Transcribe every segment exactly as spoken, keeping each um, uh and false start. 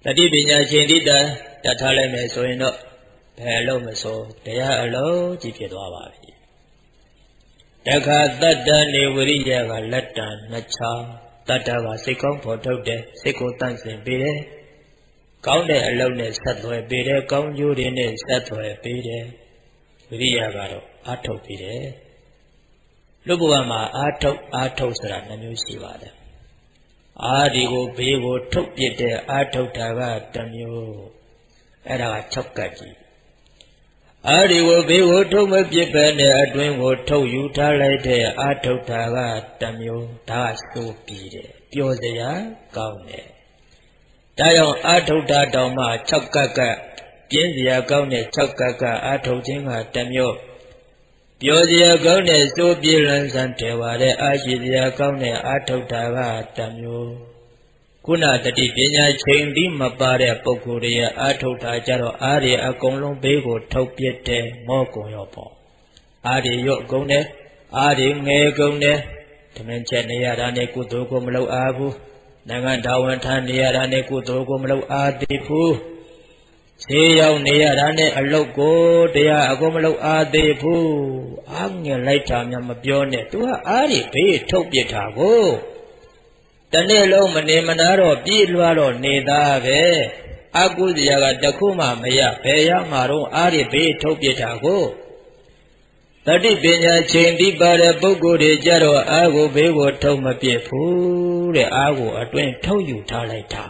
တတိပညာရှင်တိတတတ်ထားလိုက်မယ်ဆိုရင်တော့ဘယ်အလုံးမဆိုတရားအလုံးကြီးဖြစ်သွားပါပြီတခါတတ္တနေဝရိယကလက်တံနှစ်ချာတတ္တကစိတ်ကောင်းဖော်ထုတ်တယ်စိတ်ကိုတန့်စင်ပေးတယ်ကောင်းတဲ့အလုံးနဲ့ဆက်သွယ်ပေးတယ်ကောင်းကျိုးတွေနဲ့ဆက်သွယ်ပေးတယ်ဝိရိယကတော့အာထုတ်ပေးတယ်လူဘဝမှာအာထုတ်အာထုတ်ဆိုတာနှမျိုးရှိပါတယ်အာဒီကိုဘေးကိုထုတ်ပြတဲ့အာထုတ်တာကတစ်မျိုးအဲ့ဒါက၆ကတ်ကြီးအာဒီကိုဘေးကိုထုတ်မပြစ်ပဲနဲ့အတွင်းကိုထုတ်ယူထားလိုက်တဲ့အာထုတ်တာကတစ်မျိုးဒါကစိုးပြီးတယ်ပျော်စရာကောင်းတယ်ဒါကြောင့်အာထုတ်တာတောင်မှ၆ကတ်ကပြင်းစရာကောင်းတဲ့၆ကတ်ကအာထုတ်ခြင်းကတစ်မျိုးပျော်စရာကောင်းတဲ့စိုးပြေလန်းဆန်းတယ်ပါတဲ့အာရှိစရာကောင်းတဲ့အာထုတ်တာကတစ်မျိုးခုနတတိပညာချိန်ပြီးမပါတဲ့ပုဂ္ဂိုလ်ရဲ့အာထုတ်တာကြတော့အားရအကုန်လုံးဘေးကိုထုတ်ပြတဲ့မောကုံရောပေါ့အားရရော့ကုန်တယ်အားရငယ်ကုန်တယ်ဓမင်းချက်နေရတာနဲ့ကုသိုလ်ကိုမလုပ်အားဘူးနိုင်ငံတော်ဝန်ထမ်းနေရတာနဲ့ကုသိုလ်ကိုမလုပ်အားသေးဘူးဈေးရောက်နေရတာနဲ့အလုတ်ကိုတရားအကုန်မလုပ်အားသေးဘူးအားငယ်လိုက်တာများမပြောနဲ့သူကအားရဘေးထုတ်ပြတာကိုတနေ့လုံးမနေမနာတော့ပြေးလွှားတော့နေသားပဲအကုသရာကတခုမှမရဘယ်ရမှာတော့အားရဘေးထုတ်ပြတာကိုတတိပညာချိန်တိပါတဲ့ပုဂ္ဂိုလ်တွေကြတော့အားကိုဘေးကိုထုတ်မပြစ်ဘူးတဲ့အားကိုအတွင်းထုတ်ယူထားလိုက်တာ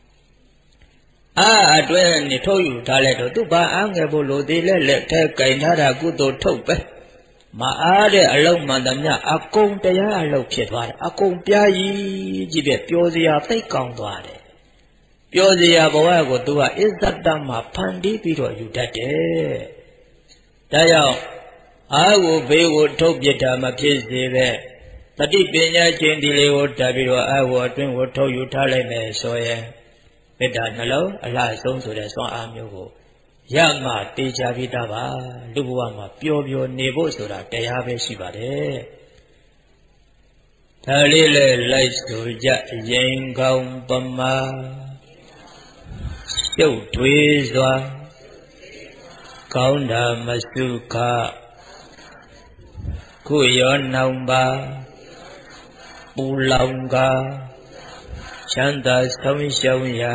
အားအတွင်းနေထုတ်ယူထားလိုက်တော့သူဘာအားငယ်ဖို့လို့ဒီလက်လက်ထဲကင်ထားတာကုသိုလ်ထုတ်ပဲမအားတဲ့အလုံးမှန်သမျှအကုန်တရားအလုံးဖြစ်သွားတယ်အကုန်ပြားကြီးကြီးပဲပျော်စရာသိကောင်းသွားတယ်ပျော်စရာဘဝကိုသူကအစ္ဆတမှာဖန်တီးပြီးတော့ယူတတ်တယ်ဒါကြောင့်အားကိုဘေးကိုထုတ်ပြတာမဖြစ်စေပဲတတိပညာချင်းဒီလေးကိုတက်ပြီးတော့အားကိုအတွင်းကိုထုတ်ယူထားလိုက်မယ်ဆိုရင်မေတ္တာနှလုံးအလှဆုံးဆိုတဲ့စွမ်းအားမျိုးကိုရမှတေချာပြီးသားပါလူဘဝမှာပျော်ပျော်နေဖို့ဆိုတာတရားပဲရှိပါတယ်ဒါလေးလေလိုက်ဆိုကြရင်ကောင်းပမာရှုပ်ထွေးစွာကောင်းတာမစုခခုရောနောင်ပါပူလောင်ကချမ်းသာဆုံးရှုံးရာ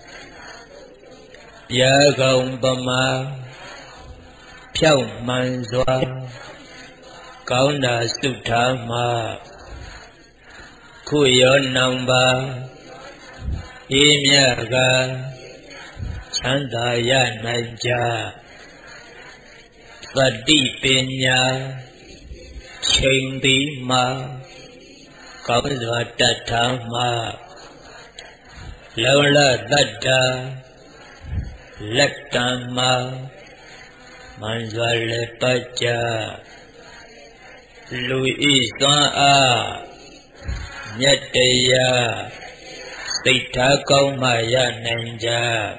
ပြာကောင်ပမာဖြောက်မှန်စွာကောင်းတာစုထားမှခုရောနောင်ပါအေးမြကချမ်းသာရနိုင်ကြသတိပညာချိန်သည်မှာကောင်းစွာတတ်ထားမှလောလတတ္တာလက်တံမှာမန်စွာလက်ပတ်ကြလူဤစွမ်းအားမြတ်တရားစိတ်ထားကောင်းမှရနိုင်ကြ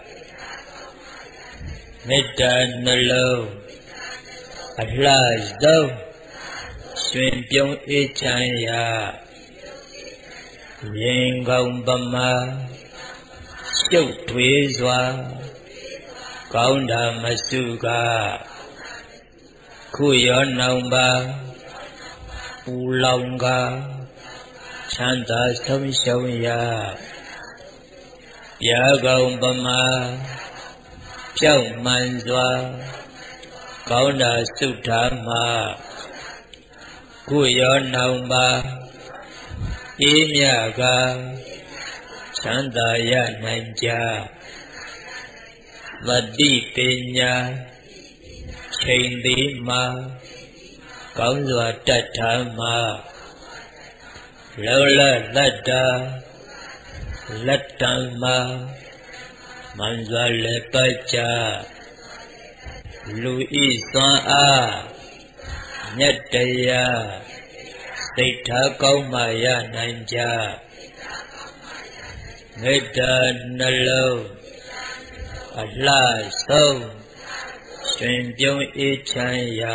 မေတ္တာနှလုံးအလှဆုံးရွှင်ပြုံးအေးချမ်းရာရင်ကောင်းပမာရှုပ်ထွေးစွာကောင်းတာမစုကခုရောနောင်ပါပူလောင်ကချမ်းသာဆုံးရှုံးရာပြာကောင်ပမာဖြောက်မှန်စွာကောင်းတာစုထားမှခုရောနောင်ပါအေးမြကချမ်းသာရနိုင်ကြသတိပညာချိန်သည်မှာကောင်းစွာတတ်ထားမှလောလတတ္တာလက်တံမှာမန်စွာလက်ပတ်ကြလူဤစွမ်းအားမြတ်တရားစိတ်ထားကောင်းမှရနိုင်ကြမေတ္တာနှလုံးအလှဆုံးရွှင်ပြုံးအေးချမ်းရာ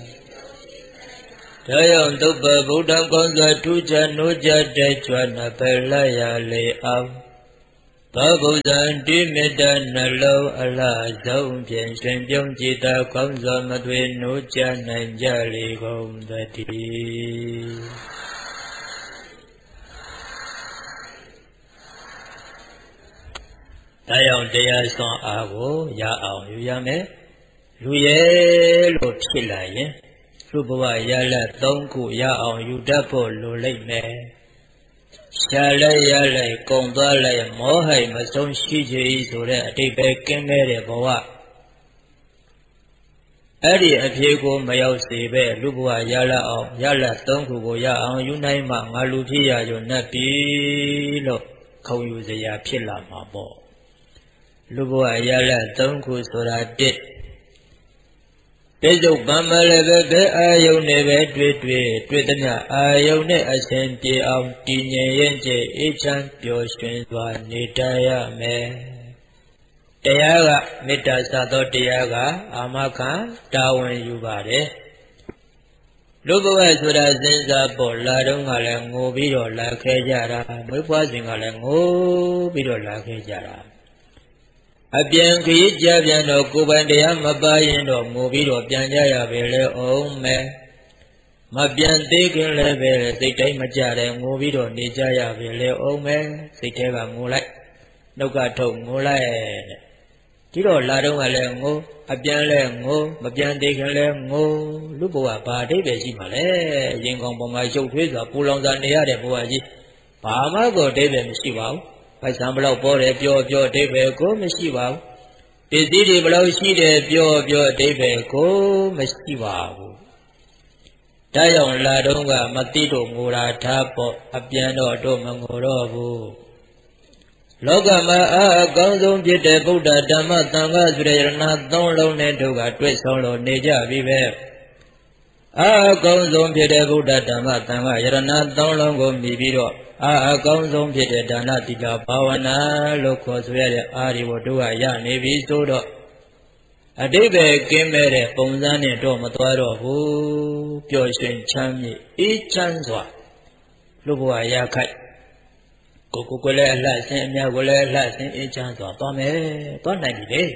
ဒါကြောင့်သုဘဗုဒ္ဓံကောင်းစွာထူးခြားနိုးကြတဲ့ကျွမ်းပယ်လိုက်ရလေအောင်သောဗုဒ္ဓံတိမေတ္တနှလုံးအလှဆုံးဖြင့်ရှင်ပြုံးကြည်သာကောင်းစွာမသွေနိုးကြနိုင်ကြလေကုန်သတည်းဒါကြောင့်တရားစွမ်းအားကိုရအောင်ယူရမယ်လူရဲ့လို့ဖြစ်လာရင်လူဘဝရလက်သုံးခုရအောင်ယူတတ်ဖို့လိုလိမ့်မယ်ရှားလိုက်ရလိုက်ကုံသွားလိုက်မောဟိုက်မဆုံးရှိချေဆိုတဲ့အတိတ်ပဲကင်းခဲ့တဲ့ဘဝအဲ့ဒီအဖြေကိုမရောက်စေပဲလူဘဝရလက်အောင်ရလက်သုံးခုကိုရအောင်ယူနိုင်မှငါလူဖြစ်ရကြနှက်ပြီလို့ခုံယူစရာဖြစ်လာမှာပေါ့လူဘဝရလက်သုံးခုဆိုတာတစ်ပိစုပံမလည်းပဲဘယ်အာယုန်နဲ့ပဲတွေ့တွေ့တွေ့သမျှအာယုန်နဲ့အစဉ်ပြေအောင်တည်ငြိမ်ရင်ကျအေးချမ်းပျော်ရွှင်စွာနေတတ်ရမယ်တရားကမေတ္တာစသောတရားကအာမခံတာဝန်ယူပါတယ်လူဘဝဆိုတာစဉ်းစားပေါ်လာတော့ကလည်းငိုပြီးတော့လာခဲ့ကြတာမွေးဖွားစဉ်ကလည်းငိုပြီးတော့လာခဲ့ကြတာအပြန်ခရီးကြပြန်တော့ကိုယ်ပိုင်တရားမပါရင်တော့ငိုပြီးတော့ပြန်ကြရပဲလေအောင်မယ်မပြန်သေးခင်လည်းပဲစိတ်တိုင်းမကြတဲ့ငိုပြီးတော့နေကြရပဲလေအောင်မယ်စိတ်ထဲကငိုလိုက်နှုတ်ကထုတ်ငိုလိုက်တဲ့ဒီတော့လာတော့ကလည်းငိုအပြန်လည်းငိုမပြန်သေးခင်လည်းငိုလူဘဝဘာအဓိပ္ပာယ်ရှိမှလဲရင်ကောင်ပေါ်မှာရုပ်ထွေးစွာပူလောင်စွာနေရတဲ့ဘဝကြီးဘာမှကိုအဓိပ္ပာယ်မရှိပါဘူးပိုက်ဆံဘလောက်ပေါ်တယ်ပြောပြောအဓိပ္ပာယ်ကိုမရှိပါဘူးပစ္စည်းတွေဘလောက်ရှိတယ်ပြောပြောအဓိပ္ပာယ်ကိုမရှိပါဘူးဒါကြောင့်လာတော့ကမသိတော့ငိုတာထားပေါ့အပြန်တော့တော့မငိုတော့ဘူးလောကမှာအာအကောင်းဆုံးဖြစ်တဲ့ဗုဒ္ဓဓမ္မသံဃာဆိုတဲ့ယရဏသုံးလုံးနဲ့တို့ကတွေ့ဆောင်လို့နေကြပြီပဲအာအကောင်းဆုံးဖြစ်တဲ့ဗုဒ္ဓဓမ္မသံဃာယရဏသုံးလုံးကိုမြည်ပြီးတော့အာအကောင်းဆုံးဖြစ်တဲ့ဒါနသီလဘာဝနာလို့ခေါ်ဆိုရတဲ့အာဒီဝတ္ထုကရနေပြီဆိုတော့အတိပ္ပယ်ကင်းမဲ့တဲ့ပုံစံနဲ့တော့မသွားတော့ဘူးပျော်ရွှင်ချမ်းမြေ့အေးချမ်းစွာလူဘဝရခိုက်ကိုကိုကိုလည်းအလှဆင်းအများကိုလည်းအလှဆင်းအေးချမ်းစွာသွားမယ်သွားနိုင်ပြီလေ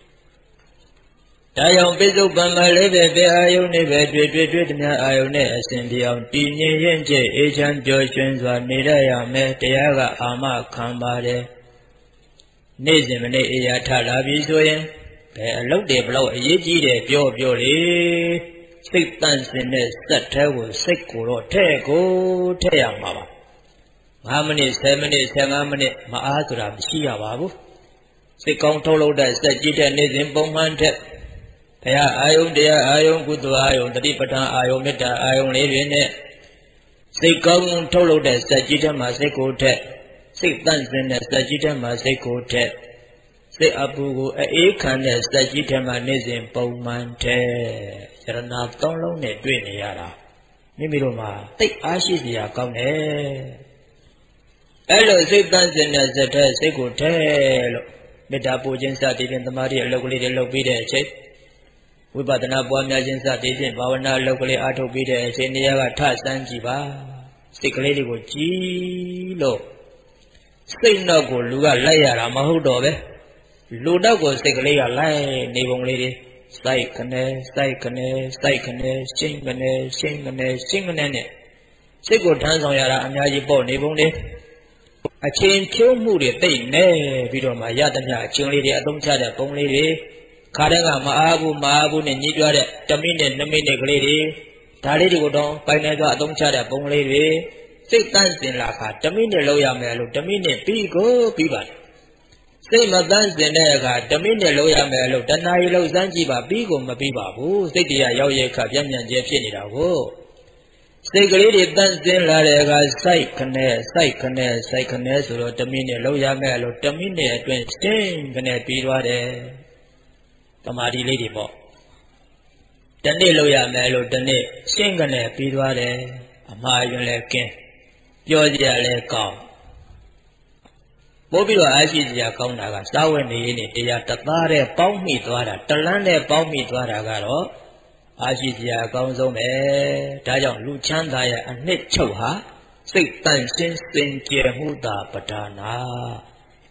ဒါကြောင့်ပိစုပံမလေးပဲပဲအာယုန်နဲ့ပဲတွေ့တွေ့တွေ့တည်းအာယုန်နဲ့အစဉ်ပြောင်းတည်ငြိမ်ရင်ကျအေးချမ်းပျော်ရွှင်စွာနေရရမယ်တရားကအာမခံပါတယ်နေ့စဉ်မနေ့အေးရထလာပြီဆိုရင်ဘယ်အလုပ်တွေဘလို့အရေးကြီးတယ်ပြောပြောလေစိတ်တန့်စင်တဲ့စက်ထဲကိုစိတ်ကိုတော့ထဲ့ကိုထဲ့ရမှာပါငါးမိနစ်ဆယ်မိနစ်ဆယ်ငါးမိနစ်မအားဆိုတာမရှိရပါဘူးစိတ်ကောင်းထုတ်လုပ်တဲ့စက်ကြီးတဲ့နေ့စဉ်ပုံမှန်တဲ့တရားအာယုန်တရားအာယုန်ကုသအာယုန်တတိပဋ္ဌာန်အာယုန်မေတ္တာအာယုန်လေးတွေနဲ့စိတ်ကောင်းထုတ်လုပ်တဲ့စက်ကြီးတဲ့မှာစိတ်ကိုထက်စိတ်တန့်စင်တဲ့စက်ကြီးတဲ့မှာစိတ်ကိုထက်စိတ်အပူကိုအေးခံတဲ့စက်ကြီးတဲ့မှာနေ့စဉ်ပုံမှန်တဲ့ယရဏသုံးလုံးနဲ့တွေ့နေရတာမိမိတို့မှာတိတ်အားရှိစရာကောင်းတယ်အဲ့လိုစိတ်တန့်စင်တဲ့စက်တဲ့စိတ်ကိုထဲလို့မေတ္တာပူခြင်းစသည်ဖြင့်သမာဓိအလုပ်ကလေးတွေလုပ်ပြီးတဲ့အချိန်ဝိပဿနာပွားများခြင်းစသည်ဖြင့်ဘာဝနာအလုပ်ကလေးအားထုတ်ပြီးတဲ့အချိန်နေရာကထဆန်းကြည့်ပါစိတ်ကလေးတွေကိုကြည်လို့စိတ်တော့ကိုလူကလိုက်ရတာမဟုတ်တော့ပဲလူတော့ကိုစိတ်ကလေးကလိုက်နေပုံလေးတွေစိုက်ခနဲစိုက်ခနဲစိုက်ခနဲရှင်းခနဲရှင်းခနဲရှင်းခနဲနဲ့စိတ်ကိုထမ်းဆောင်ရတာအများကြီးပေါ့နေပုံလေးအချင်းဖြိုးမှုတွေတိတ်နေပြီးတော့မှရသမျှအချင်းလေးတွေအသုံးချတဲ့ပုံလေးတွေခါတဲ့ကမအားဘူးမအားဘူးနဲ့ညှိတွားတဲ့တစ်မိနစ်နှစ်မိနစ်ကလေးတွေဒါလေးတွေကိုတော့ပိုင်နေတော့အသုံးချတဲ့ပုံလေးတွေစိတ်တန့်စင်လာခါတစ်မိနစ်လောက်ရမယ်လို့တစ်မိနစ်ပြီးကိုပြီးပါတယ်စိတ်မတန့်စင်တဲ့အခါတစ်မိနစ်လောက်ရမယ်လို့တဏှာရီလောက်စမ်းကြည့်ပါပြီးကိုမပြီးပါဘူးစိတ်တရားရောက်ရဲ့ခါပြန်ပြန်ကျဲဖြစ်နေတာကိုစိတ်ကလေးတွေတန့်စင်လာတဲ့အခါစိုက်ခနဲ့စိုက်ခနဲ့စိုက်ခနဲ့ဆိုတော့တစ်မိနစ်လောက်ရမယ်လို့တစ်မိနစ်အတွင်းရှင်းခနဲ့ပြီးသွားတယ်တမာတိလေးတွေပေါ့တနေ့လောက်ရမယ်လို့တနေ့ရှင်းခနဲ့ပြီးသွားတယ်အမှားယွန်းလဲကင်းပြောကြရလဲကောင်းပို့ပြီးတော့အားရှိစရာကောင်းတာကစာဝတ်နေရေးနဲ့တရားတသားတဲ့ပေါင်းမိသွားတာတလန်းနဲ့ပေါင်းမိသွားတာကတော့အားရှိစရာအကောင်းဆုံးပဲဒါကြောင့်လူချမ်းသာရဲ့အနှစ်ချုပ်ဟာစိတ်တန့်ရှင်းစင်ကြယ်မှုသာပဒါနာ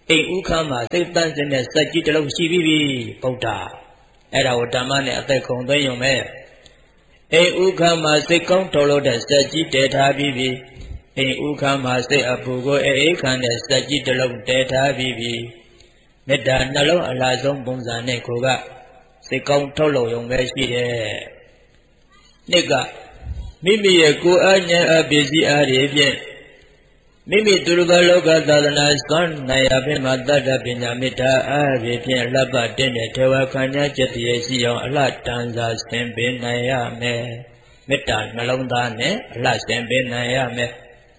အိမ်ဥခမ်းမှာစိတ်တန့်စင်တဲ့စက်ကြီးတစ်လုံးရှိပြီးပြီဗုဒ္ဓအဲ့ဒါကိုဓမ္မနဲ့အသက်ခုံသွင်းရုံပဲအိမ်ဥခမ်းမှာစိတ်ကောင်းထုတ်လို့တဲ့စက်ကြီးတည်ထားပြီးပြီအိမ်ဥခမ်းမှာစိတ်အပူကိုအိမ်ခံတဲ့စက်ကြီးတစ်လုံးတည်ထားပြီးပြီမေတ္တာနှလုံးအလားဆုံးပုံစံနဲ့ကိုကစိတ်ကောင်းထုတ်လို့ရုံပဲရှိတယ်နှစ်ကမိမိရဲ့ကိုယ်အဉာဏ်အပစ္စည်းအားဖြင့်မိမိသူတစ်ပါးလောကသာသနာစွမ်းနိုင်ရဖြင့်မှာတတ္တပညာမေတ္တာအားဖြင့်လှပတဲ့တဲ့ထေဝခံညာจิตရဲ့ရှိအောင်အလှတန်စာဆင်ပေးနိုင်ရမယ်မေတ္တာနှလုံးသားနဲ့အလှဆင်ပေးနိုင်ရမယ်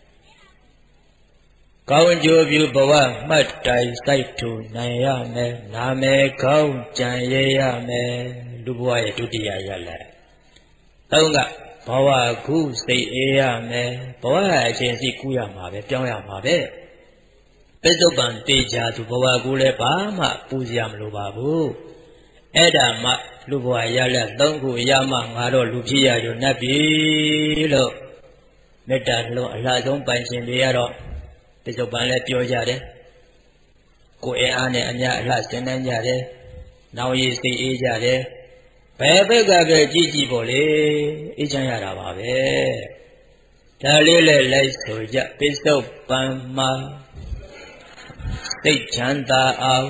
ကောင်းကျိုးပြုဘဝမှတ်တိုင်စိုက်ထူနိုင်ရမယ်နာမည်ကောင်းကြံရရမယ်လူဘဝရဲ့ဒုတိယရလဒ်သုံးကဘဝကူးစိတ်အေးရမယ်ဘဝအချင်းစီကူးရမှာပဲပြောင်းရမှာပဲပစ္စုပန်တေချာသူဘဝကူးလည်းဘာမှပူစရာမလိုပါဘူးအဲ့ဒါမှလူဘဝရလက်သုံးခုရမှငါတော့လူဖြစ်ရရနတ်ပြီလို့မေတ္တာလုံးအလှဆုံးပိုင်ရှင်တွေရတော့ပစ္စုပန်လည်းပြောကြတယ်ကိုယ်အင်အားနဲ့အများအလှဆင်းနှမ်းကြတယ်နောင်ရည်စိတ်အေးကြတယ်ဘယ်ဘက်ကပဲကြည့်ကြည့်ပေါ့လေအေးချမ်းရတာပါပဲဒါလေးလည်းလိုက်ဆိုကြပစ္စုပန်မှာစိတ်ချမ်းသာအောင်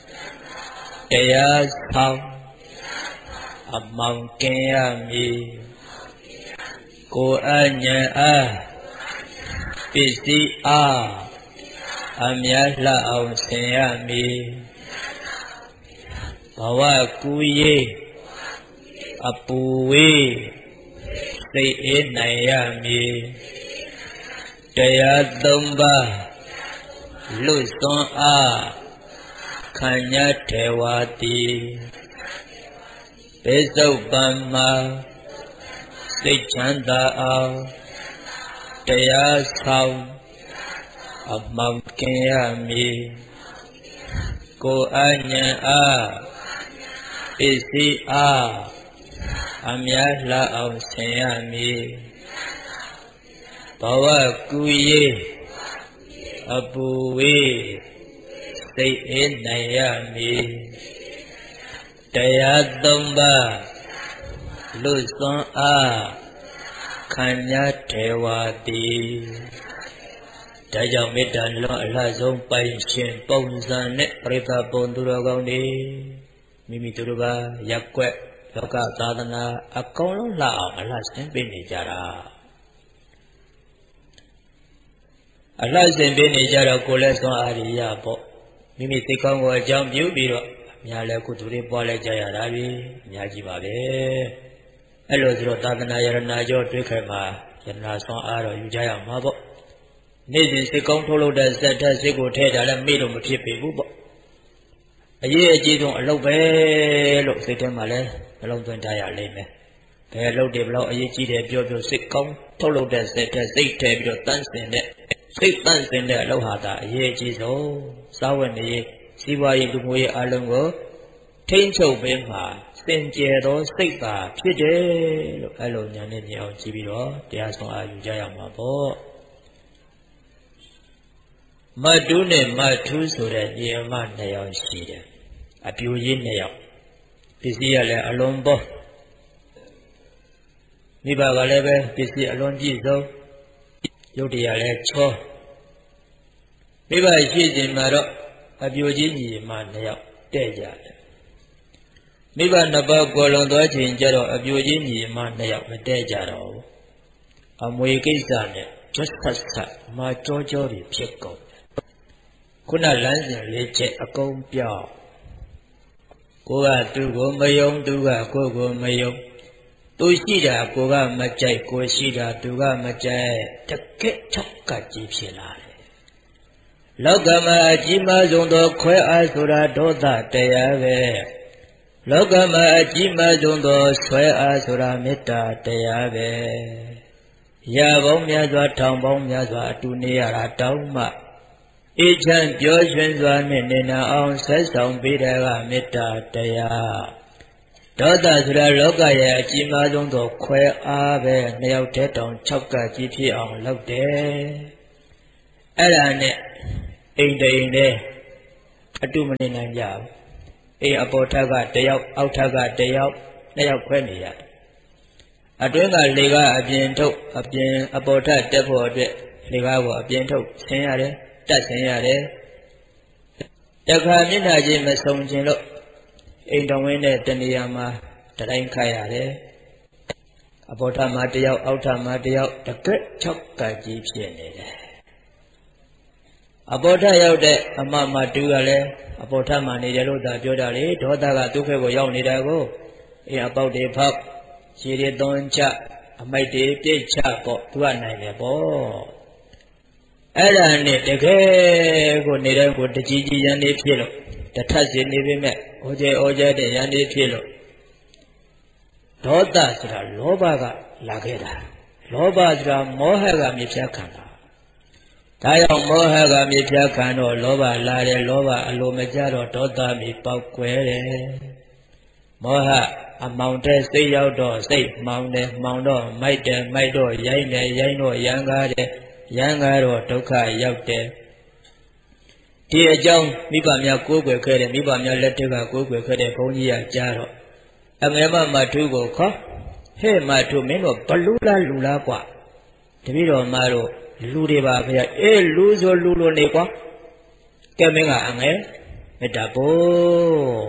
တရားဆောင်အမောင်ကင်ရမည်ကိုယ်အဉာဏ်အားပစ္စည်းအားအမြတ်လှအောင်ဆင်ရမည်ဘဝကူရေးအပူဝေးစိတ်အေးနိုင်ရမည်တရားသုံးပါးလွတ်စွန်အားခံရထေဝတိပစ္စုပန်မှာစိတ်ချမ်းသာအောင်တရားဆောင်အမှန်ကင်ရမည်ကိုယ်အဉာဏ်အားပစ္စည်းအားအမြတ်လှအောင်ဆင်ရမည်ဘဝကူရေးအပူဝေးစိတ်အေးနိုင်ရမည်တရားသုံးပါးလွတ်စွန်အားခံရထေဝတိဒါကြောင့်မေတ္တာလွန်အလှဆုံးပိုင်ရှင်ပုံစံနဲ့ပရိသတ်ပုံသူတော်ကောင်းတွေမိမိတို့ဘာရက်ွက်လောကသာသနာအကုန်လုံးလှအောင်အလှဆင်ပေးနေကြတာအလှဆင်ပေးနေကြတော့ကိုယ်လည်းစွမ်းအားရပေါ့မိမိစိတ်ကောင်းကိုအကြောင်းပြုပြီးတော့အများလည်းကုသိုလ်တွေပွားလဲကြရတာပြီအများကြီးပါပဲအဲ့လိုဆိုတော့သာသနာယရနာကျော်တွေ့ခဲ့မှာယရနာစွမ်းအားတော့ယူကြရမှာပေါ့နေ့စဉ်စိတ်ကောင်းထုတ်လို့တဲ့စက်ထက်စိတ်ကိုထဲတာလည်းမေ့လို့မဖြစ်ပေဘူးပေါ့အရေးအကြီးဆုံးအလုပ်ပဲလို့စိတ်ထဲမှာလည်းနှလုံးသွင်းထားရလိမ့်မယ်ဘယ်အလုပ်တွေဘလို့အရေးကြီးတယ်ပြောပြောစိတ်ကောင်းထုတ်လို့တဲ့စက်ထက်စိတ်ထဲပြီးတော့တန်းစင်တဲ့စိတ်တန့်စင်တဲ့အလုပ်ဟာသာအရေးကြီးဆုံးစာဝတ်နေရေးစီးပွားရေးလူမှုရေးအလုံးကိုထိန်းချုပ်ပေးမှာစင်ကြယ်သောစိတ်သာဖြစ်တယ်လို့အဲ့လိုညာနဲ့မြင်အောင်ကြည့်ပြီးတော့တရားဆောင်အားယူကြရမှာပေါ့မတုနဲ့မထူးဆိုတဲ့ညီအမနှစ်ယောက်ရှိတယ်အပြိုကြီးနှစ်ယောက်ပစ္စည်းရလည်းအလွန်ပေါ်မိဘကလည်းပဲပစ္စည်းအလွန်ပြည့်စုံရုပ်တရားလည်းချောမိဘရှိခြင်းမှာတော့အပြိုကြီးညီမနှစ်ယောက်တဲ့ကြတယ်မိဘနှစ်ပါးကိုလွန်သွားခြင်းကြတော့အပြိုကြီးညီမနှစ်ယောက်မတဲ့ကြတော့ဘူးအမွေကိစ္စနဲ့ကျွတ်ဆက်ဆက်မာကြောကြောတွေဖြစ်ကုန်ခုနလမ်းစဉ်လေးချက်အကုန်ပြောင်းကိုကသူ့ကိုမယုံသူကကိုယ်ကိုမယုံသူရှိတာကိုကမကြိုက်ကိုရှိတာသူကမကြိုက်တကက်ချက်ကကြီးဖြစ်လာတယ်လောကမှာအကြီးမားဆုံးသောခွဲအားဆိုတာဒေါသတရားပဲလောကမှာအကြီးမားဆုံးသောဆွဲအားဆိုတာမေတ္တာတရားပဲရာပေါင်းများစွာထောင်ပေါင်းများစွာအတူနေရတာတောင်းမှအေးချမ်းပျော်ရွှင်စွာနဲ့နေနာအောင်ဆက်ဆောင်ပေးတယ်ကမေတ္တာတရားဒေါသဆိုတာလောကရဲ့အကြီးမားဆုံးသောခွဲအားပဲနှစ်ယောက်တည်းတောင်၆ကကြီးဖြစ်အောင်လုပ်တယ်အဲ့ဒါနဲ့အိမ်တိမ်နဲ့အတူမနေနိုင်ကြဘူးအေးအပေါ်ထက်ကတယောက်အောက်ထက်ကတယောက်နှစ်ယောက်ခွဲနေရတယ်အတွင်းကလေကအပြင်ထုတ်အပြင်အပေါ်ထက်တက်ဖို့အတွက်လေကားကိုအပြင်ထုတ်ဆင်းရတယ်တက်ဆင်းရတယ်တခါမျက်နှာချင်းမဆုံခြင်းလို့အိမ်တော်ဝင်းနဲ့တနေရာမှာတတိုင်းခိုက်ရတယ်အပေါ်ထမှာတယောက်အောက်ထမှာတယောက်တကက်၆ကကြီးဖြစ်နေတယ်အပေါ်ထရောက်တဲ့အမမတူကလည်းအပေါ်ထမှာနေတယ်လို့သာပြောတာလေဒေါသကဒုက္ခကိုရောက်နေတာကိုအေးအပေါက်တွေဖောက်ခြေတွေသွန်းချအမိုက်တွေပြိတ်ချပေါ့သူကနိုင်တယ်ပေါ့အဲ့ဒါနဲ့တကယ်ကိုနေတဲ့ကိုတကြီးကြီးရန်နေဖြစ်လို့တထက်စီနေပြီမဲ့ဩကျဲဩကျဲတဲ့ရန်နေဖြစ်လို့ဒေါသဆိုတာလောဘကလာခဲ့တာလောဘဆိုတာမောဟကမြစ်ဖြတ်ခံတာဒါကြောင့်မောဟကမြစ်ဖြတ်ခံတော့လောဘလာတယ်လောဘအလိုမကျတော့ဒေါသမြစ်ပေါက်ကွဲတယ်မောဟအမောင်တဲ့စိတ်ရောက်တော့စိတ်မောင်တယ်မောင်တော့မိုက်တယ်မိုက်တော့ရိုင်းတယ်ရိုင်းတော့ရန်ကားတယ်ရန်ကားတော့ဒုက္ခရောက်တယ်ဒီအကြောင်းမိဘများကိုးကွယ်ခဲ့တယ်မိဘများလက်ထက်ကကိုးကွယ်ခဲ့တဲ့ဘုန်းကြီးကကြားတော့အငယ်မမထုကိုခေါ်ဟဲ့မထုမင်းတို့ဘလူလားလူလားကွာတပည့်တော်မတို့လူတွေပါဗျာအေးလူဆိုလူလိုနေကွာကဲမင်းကအငယ်မေတ္တာပို့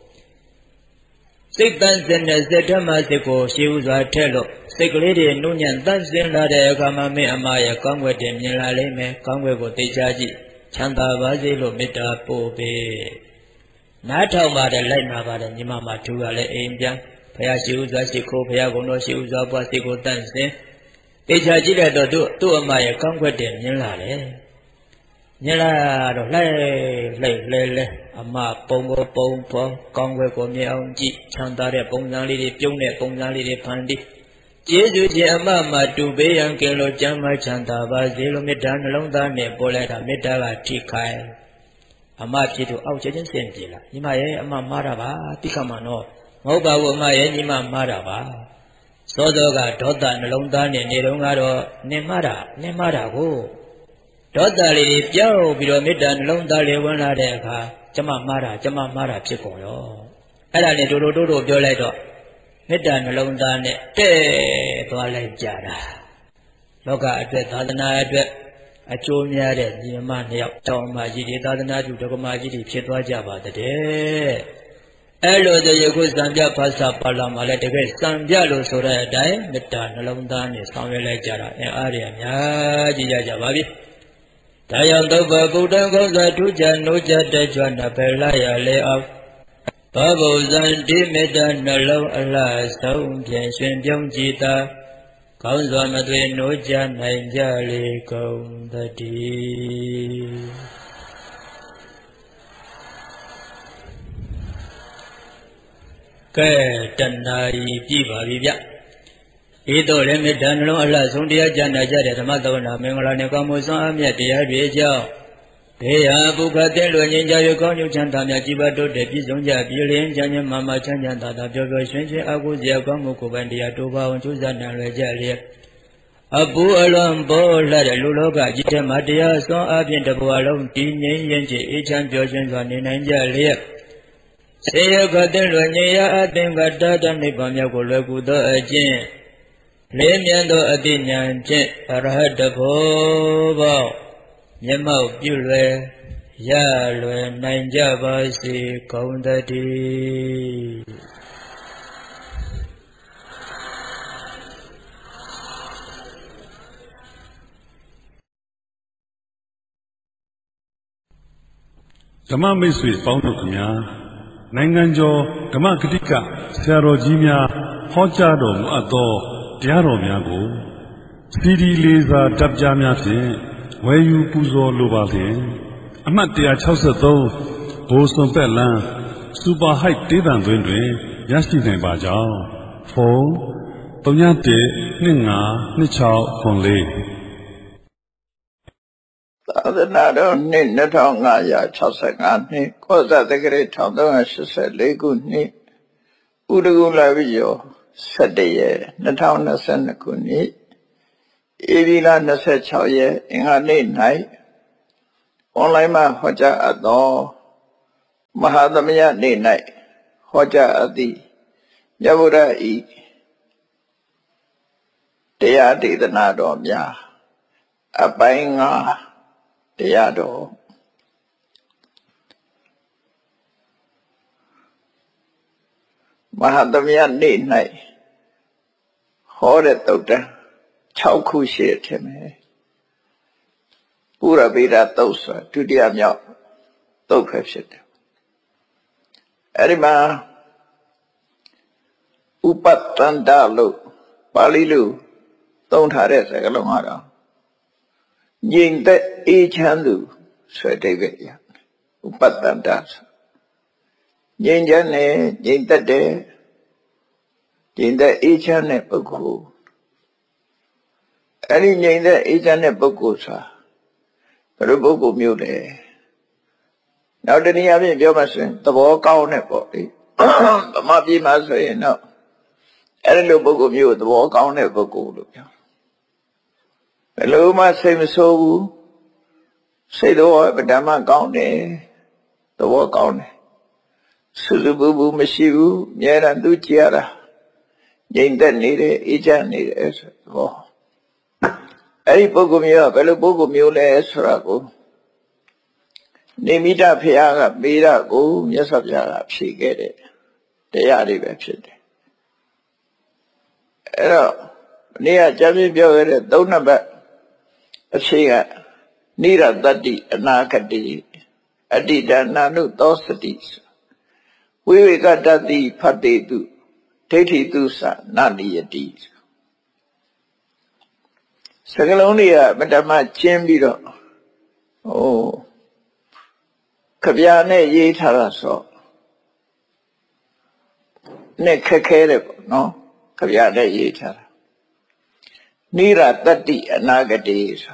စိတ်တန်စင်တဲ့စိတ်ဓမ္မစိတ်ကိုရှေးဥစွာထက်လို့စိတ်ကလေးတွေနှုံညံ့တန့်စင်လာတဲ့အခါမှာမင်းအမရဲ့ကောင်းွယ်တင်မြင်လာလိမ့်မယ်ကောင်းွယ်ကိုသိချကြည့်ချမ်းသာပါစေလို့မေတ္တာပို့ပေးနားထောင်ပါတယ်လိုက်နာပါတယ်ညီမမထူကလည်းအိမ်ပြန်ဘုရားရှေးဥစွာရှိခိုးဘုရားကုံတော်ရှေးဥစွာပွားစိတ်ကိုတန့်စင်သိချကြည့်တဲ့တော့သူ့သူ့အမရဲ့ကောင်းွယ်တင်မြင်လာတယ်မြင်လာတော့လှဲလှဲလှဲလှဲအမပုံကိုပုံပေါ်ကောင်းွယ်ကိုမြင်အောင်ကြည့်ချမ်းသာတဲ့ပုံစံလေးတွေပြုံးတဲ့ပုံစံလေးတွေဖန်တီးကျေးဇူးရှင်အမမတူပေးရန်ကဲလို့ကျမ်းမချမ်းသာပါစေလို့မေတ္တာနှလုံးသားနဲ့ပို့လိုက်တာမေတ္တာကထိခိုင်အမဖြစ်သူအောက်ချက်ချင်းစင်ပြေလာညီမရဲ့အမမှားတာပါတိခမနော်မဟုတ်ပါဘူးအမရဲ့ညီမမှားတာပါသောသောကဒေါသနှလုံးသားနဲ့နေတော့ကတော့နင်မှားတာနင်မှားတာကိုဒေါသလေးတွေပြောင်းပြီးတော့မေတ္တာနှလုံးသားလေးဝင်လာတဲ့အခါကျမမှားတာကျမမှားတာဖြစ်ကုန်ရောအဲ့ဒါနဲ့တို့တို့တို့ပြောလိုက်တော့မေတ္တာနှလုံးသားနဲ့တဲ့သွားလိုက်ကြတာလောကအတွက်သာသနာအတွက်အကျိုးများတဲ့ညီမနှစ်ယောက်တောင်းမှကြီးတွေသာသနာပြုဒကမာကြီးတွေဖြစ်သွားကြပါတဲ့အဲ့လိုတည်းယခုစံပြဖတ်စာပါဠိမှာလည်းတကယ်စံပြလို့ဆိုတဲ့အတိုင်းမေတ္တာနှလုံးသားနဲ့ဆောင်ရွက်လိုက်ကြတာအင်အားရအများကြီးကြကြပါပြီဒါကြောင့်သုဘဗုဒ္ဓဂုဏ်သာထူးခြားနိုးကြတဲ့ကြွနဘယ်လာရလေအောင်ဘဘုဇံဒီမေတ္တာနှလုံးအလှဆုံးဖြင့်ရှင်ပြုံးကြည်သာကောင်းစွာမသွေနိုးကြနိုင်ကြလေကုန်သတည်းကဲတဏှာကြီးပြပါပြီဗျဤတော့လည်းမေတ္တာနှလုံးအလှဆုံးတရားကျမ်းနာကြတဲ့ဓမ္မသဝနာမင်္ဂလာနဲ့ကောင်းမှုစွမ်းအမြတ်တရားတွေကြောင့်ဘေးဟာပုခတ်တဲ့လွယ်ငြိမ်းကြ၍ကောင်းကျိုးချမ်းသာများကြီးပါတိုးတက်ပြည့်စုံကြပြည်လျင်ချမ်းချမ်းမာမာချမ်းချမ်းသာသာပျော်ပျော်ရွှင်ရွှင်အကုစရာကောင်းမှုကိုယ်ပိုင်တရားတိုးပါအောင်ကျိုးစားနိုင်လွယ်ကြလျက်အပူအလွန်ပေါ်လှတဲ့လူလောကကြီးထဲမှာတရားစွမ်းအားဖြင့်တဘဝလုံးတည်ငြိမ်ရင်ချအေးချမ်းပျော်ရွှင်စွာနေနိုင်ကြလျက်စေယခတဲ့လွယ်ငြိမ်းရာအသင်္ကတတနိဗ္ဗာန်မြောက်ကိုလွယ်ကူသောအကျင့်လေးမြတ်သောအတိညာဖြင့်အရဟတဘောပေါမျက်မှောက်ပြုလွယ်ရလွယ်နိုင်ကြပါစေကုန်သတည်းဓမ္မမိတ်ဆွေပေါင်းတို့ခင်ဗျာနိုင်ငံကျော်ဓမ္မဂတိကဆရာတော်ကြီးများဟောကြားတော်မူအပ်သောတရားတော်များကိုစီဒီလေးစာတပ်ပြများဖြင့်ဝယ်ယူပူဇော်လိုပါလျင်အမှတ်one sixty-threeဘိုးစွန်ပက်လန်းစူပါဟိုက်တေးတံသွင်းတွင်ရရှိနိုင်ပါကြောင်းဖုန်းthree one one two five two six four four သာသနာတော်နှစ်two thousand five hundred sixty-fiveနှစ်ကောဇတက္ကရာone thousand three hundred eighty-fourခုနှစ်ဥဒကုလပိယောsevenရက်two thousand twenty-twoခုနှစ်ဧပြီလtwenty-sixရက်အင်္ဂါနေ့၌အွန်လိုင်းမှာဟောကြားအပ်သောမဟာသမယနေ့၌ဟောကြားအပ်သည့်မြတ်ဗုဒ္ဓဤတရားဒေသနာတော်များအပိုင်းငါတရားတော်မဟာသမယနေ့၌ဟောတဲ့သုတ်တံ၆ခုရှိတယ်ထင်မယ်ပုရဗေဒသုတ်ဆိုဒုတိယမြောက်သုတ်ပဲဖြစ်တယ်အဲ့ဒီမှာဥပတ္တန္တလို့ပါဠိလိုသုံးထားတဲ့စကားလုံးကတော့ငြိမ်သက်အေးချမ်းသူဆိုတဲ့အဓိပ္ပာယ်ရဥပတ္တန္တငြိမ်ချမ်းတဲ့ငြိမ်သက်တဲ့ငြိမ်သက်အေးချမ်းတဲ့ပုဂ္ဂိုလ်အဲ့ဒီငြိမ်သက်အေးချမ်းတဲ့ပုဂ္ဂိုလ်ဆိုတာဘယ်လိုပုဂ္ဂိုလ်မျိုးလဲနောက်တနည်းအားဖြင့်ပြောမှဆိုရင်သဘောကောင်းတဲ့ပေါ့လေဗမာပြည်မှာဆိုရင်တော့အဲ့ဒီလိုပုဂ္ဂိုလ်မျိုးသဘောကောင်းတဲ့ပုဂ္ဂိုလ်လို့ပြောဘယ်လိုမှစိတ်မဆိုးဘူးစိတ်တော့ဗဓမ္မကောင်းတယ်သဘောကောင်းတယ်စုစုပူပူမရှိဘူးအများရန်သူကြည်ရတာငြိမ်သက်နေတယ်အေးချမ်းနေတယ်ဆိုတော့အဲ့ဒီပုဂ္ဂိုလ်မျိုးကဘယ်လိုပုဂ္ဂိုလ်မျိုးလဲဆိုတာကိုနေမိတဖရာကပေရကိုမြတ်စွာဘုရားကဖြေခဲ့တဲ့တရားတွေပဲဖြစ်တယ်အဲ့တော့နေ့ကကြပြပြောခဲ့တဲ့သုံးနံပါတ်အဖြေကနိရတတ္တိအနာဂတိအတ္တိတနာနုသောစတိဝိဝေကတတိဖတ်တိတုဒိဋ္ဌိတုသနာနိယတိစကလုံးတွေကမတမကျင်းပြီးတော့ဟိုခဗျာနဲ့ရေးထားတာဆိုနဲ့ခက်ခဲတယ်ပေါ့နော်ခဗျာနဲ့ရေးထားတာနိရတတ္တိအနာဂတိဆို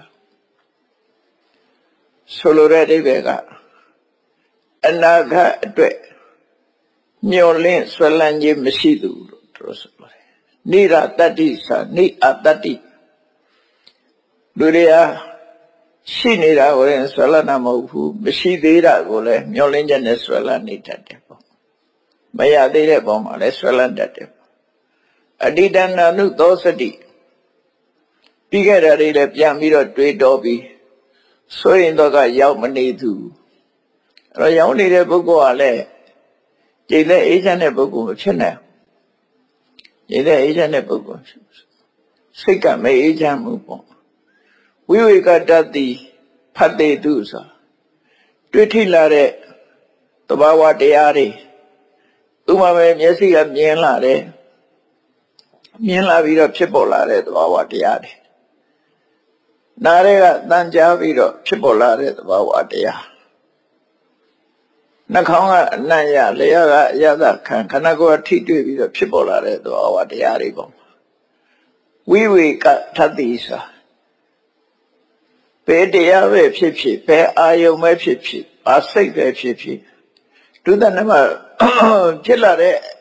ဆိုလိုတဲ့အဓိပ္ပာယ်ကအနာဂတ်အတွက်မျောလင့်ဆွဲလန်းခြင်းမရှိသူလို့သူဆိုပါတယ်နိရတတ္တိဆိုနိအတတ္တိလူတွေဟာရှိနေတာကိုလည်းဆွဲလန်းတာမဟုတ်ဘူးမရှိသေးတာကိုလည်းမျောလင့်ချက်နဲ့ဆွဲလန်းနေတတ်တယ်ပေါ့မရသေးတဲ့ပုံမှာလည်းဆွဲလန်းတတ်တယ်အတ္တိတနာနုသောစတိပြီးခဲ့တာတွေလည်းပြန်ပြီးတော့တွေးတောပြီးဆိုရင်တော့ကရောက်မနေသူအဲ့တော့ရောက်နေတဲ့ပုဂ္ဂိုလ်ကလည်းကျိတ်တဲ့အေးချမ်းတဲ့ပုဂ္ဂိုလ်မဖြစ်နိုင်ကျိတ်တဲ့အေးချမ်းတဲ့ပုဂ္ဂိုလ်စိတ်ကမအေးချမ်းဘူးပေါ့ဝိဝေကတတိဖတ်တေတုဆိုတွေ့ထိလာတဲ့သဘာဝတရားတွေဥပမာပဲမျက်စိကမြင်လာတယ်မြင်လာပြီးတော့ဖြစ်ပေါ်လာတဲ့သဘာဝတရားတွေနားတွေကတန်ကြားပြီးတော့ဖြစ်ပေါ်လာတဲ့သဘာဝတရားနှာခေါင်းကအနံ့ရလျှာကအရသာခံခန္ဓာကိုယ်ထိတွေ့ပြီးတော့ဖြစ်ပေါ်လာတဲ့သဘာဝတရားတွေပေါ့ဝိဝေကထတိဆိုဘယ်တရားပဲဖြစ်ဖြစ်ဘယ်အာယုံပဲဖြစ်ဖြစ်ဘာစိတ်ပဲဖြစ်ဖြစ်ဒုသနမှာဖြစ်လာ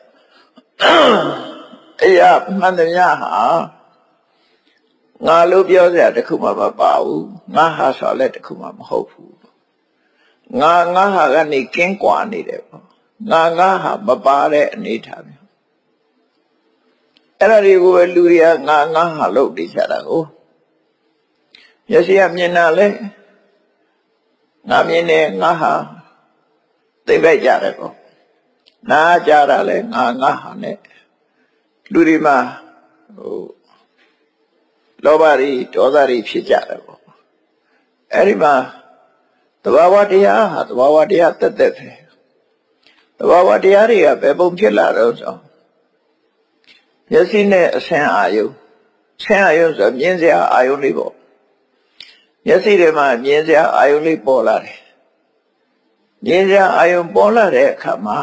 တဲ့အရာမှန်တရားဟာငါလို့ပြောစရာတခုမှမပါဘူးငါဟာဆိုလည်းတခုမှမဟုတ်ဘူးငါငါဟာကနေကင်းကွာနေတယ်ပေါ့ငါငါဟာမပါတဲ့အနေထားမျိုးအဲ့ဒါတွေကိုပဲလူတွေကငါငါဟာလို့နေကြတာကိုမျက်စိကမြင်တာလဲငါမြင်တယ်ငါဟာသိပိုက်ကြတယ်ပေါ့နားကြတာလဲငါငါဟာနဲ့လူတွေမှာဟိုလောဘတွေဒေါသတွေဖြစ်ကြတယ်ပေါ့အဲ့ဒီမှာသဘာဝတရားဟာသဘာဝတရားတက်တက်ပဲသဘာဝတရားတွေကဘယ်ပုံဖြစ်လာတော့ဆိုမျက်စိနဲ့အဆင်းအာယုဆင်းအာယုဆိုမြင်စရာအာယုလေးပေါ့မျက်စိထဲမှာမြင်စရာအာယုလေးပေါ်လာတယ်မြင်စရာအာယုပေါ်လာတဲ့အခါမှာ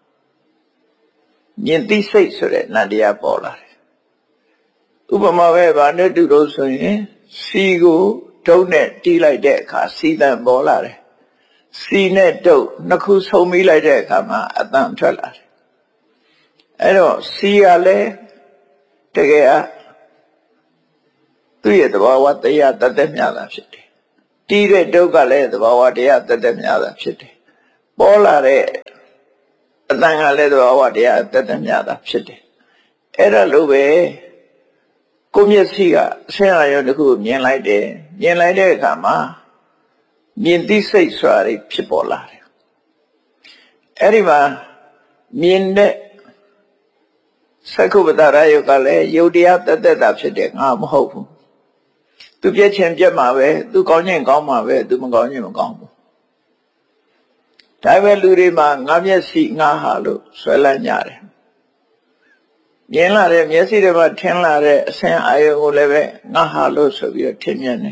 မြင်သိစိတ်ဆိုတဲ့နတရားပေါ်လာတယ်ဥပမာပဲဗာနဲ့တူလို့ဆိုရင်စီကိုဒုတ်နဲ့တီးလိုက်တဲ့အခါစီတန်ပေါ်လာတယ်စီနဲ့ဒုတ်နှစ်ခုဆုံမိလိုက်တဲ့အခါမှာအတန်ထွက်လာတယ်အဲ့တော့စီကလည်းတကယ်အသူ့ရဲ့သဘာဝတရားတသက်များတာဖြစ်တယ်တီးတဲ့ဒုတ်ကလည်းသဘာဝတရားတသက်များတာဖြစ်တယ်ပေါ်လာတဲ့အတန်ကလည်းသဘာဝတရားတသက်မြတ်တာဖြစ်တယ်အဲ့ဒါလိုပဲကိုမျက်စိကအဆင်းအာရုံတစ်ခုမြင်လိုက်တယ်မြင်လိုက်တဲ့အခါမှာမြင်သိစိတ်ဆိုတာဖြစ်ပေါ်လာတယ်အဲ့ဒီမှာမြင်တဲ့သက္ကုပ္ပတရယုတ်ကလည်းယုတ်တရားတသက်တာဖြစ်တယ်ငါမဟုတ်ဘူးသူပြည့်ချင်းပြတ်မှာပဲသူကောင်းခြင်းကောင်းမှာပဲသူမကောင်းခြင်းမကောင်းဘူးဒါပဲလူတွေမှာငါမျက်စိငါဟာလို့ဆွဲလန်းကြတယ်မြင်လာတဲ့မျက်စိတွေမှာထင်လာတဲ့အဆင်းအာရုံကိုလည်းပဲငါဟာလို့ဆိုပြီးတော့ထင်မြင်တယ်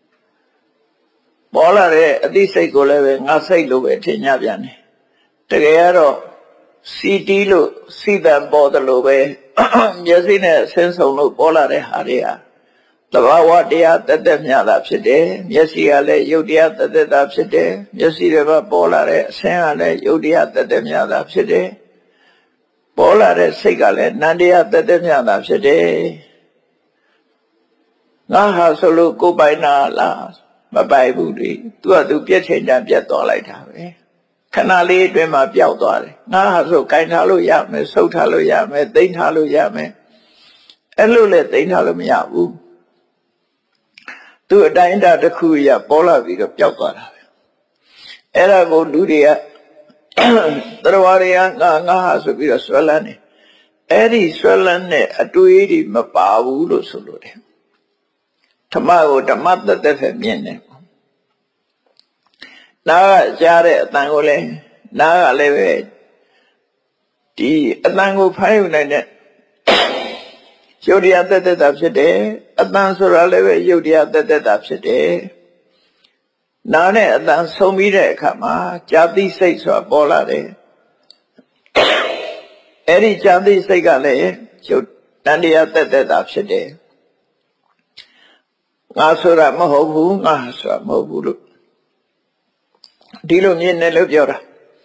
ပေါ်လာတဲ့အသိစိတ်ကိုလည်းပဲငါစိတ်လို့ပဲထင်ကြပြန်တယ်တကယ်ကတော့စီတီလို့စီတံပေါ်တယ်လို့ပဲမျက်စိနဲ့အဆင်းဆုံးလို့ပေါ်လာတဲ့ဟာတွေဟာသဘာဝတရားတသက်မြတ်တာဖြစ်တယ်မျက်စိကလည်းယုတ်တရားတသက်တာဖြစ်တယ်မျက်စိတွေမှာပေါ်လာတဲ့အဆင်းကလည်းယုတ်တရားတသက်မြတ်တာဖြစ်တယ်ပေါ်လာတဲ့စိတ်ကလည်းနန္တရားတသက်မြတ်တာဖြစ်တယ်ငါဟာဆိုလို့ကိုယ်ပိုင်နာလားမပိုင်ဘူးလေသူကသူပြည့်ချိန်တန်ပြတ်သွားလိုက်တာပဲခဏလေးအတွင်းမှာပျောက်သွားတယ်ငါဟာဆိုကင်ထားလို့ရမယ်ဆုပ်ထားလို့ရမယ်သိမ်းထားလို့ရမယ်အဲ့လိုလေသိမ်းထားလို့မရဘူးသူအတိုင်းအတာတစ်ခုရပေါ်လာပြီးတော့ပျောက်သွားတာပဲအဲ့ဒါကိုလူတွေကတရားဝရယငါငါဟာဆိုပြီးတော့ဆွဲလန်းနေအဲ့ဒီဆွဲလန်းတဲ့အတွေးတွေမပါဘူးလို့ဆိုလို့တယ်ဓမ္မကိုဓမ္မတသက်ပဲမြင်တယ်နားကကြားတဲ့အတန်ကိုလည်းနားကလည်းပဲဒီအတန်ကိုဖမ်းယူနိုင်တဲ့ယုတ်တရားတသက်တာဖြစ်တယ်အတန်ဆိုတာလည်းပဲယုတ်တရားတသက်တာဖြစ်တယ်နားနဲ့အတန်ဆုံပြီးတဲ့အခါမှာကြာတိစိတ်ဆိုတာပေါ်လာတယ်အဲ့ဒီကြာတိစိတ်ကလည်းယုတ်တန်တရားတသက်တာဖြစ်တယ်ငါဆိုတာမဟုတ်ဘူးငါဆိုတာမဟုတ်ဘူးလို့ဒီလိုမြင်တယ်လို့ပြောတာ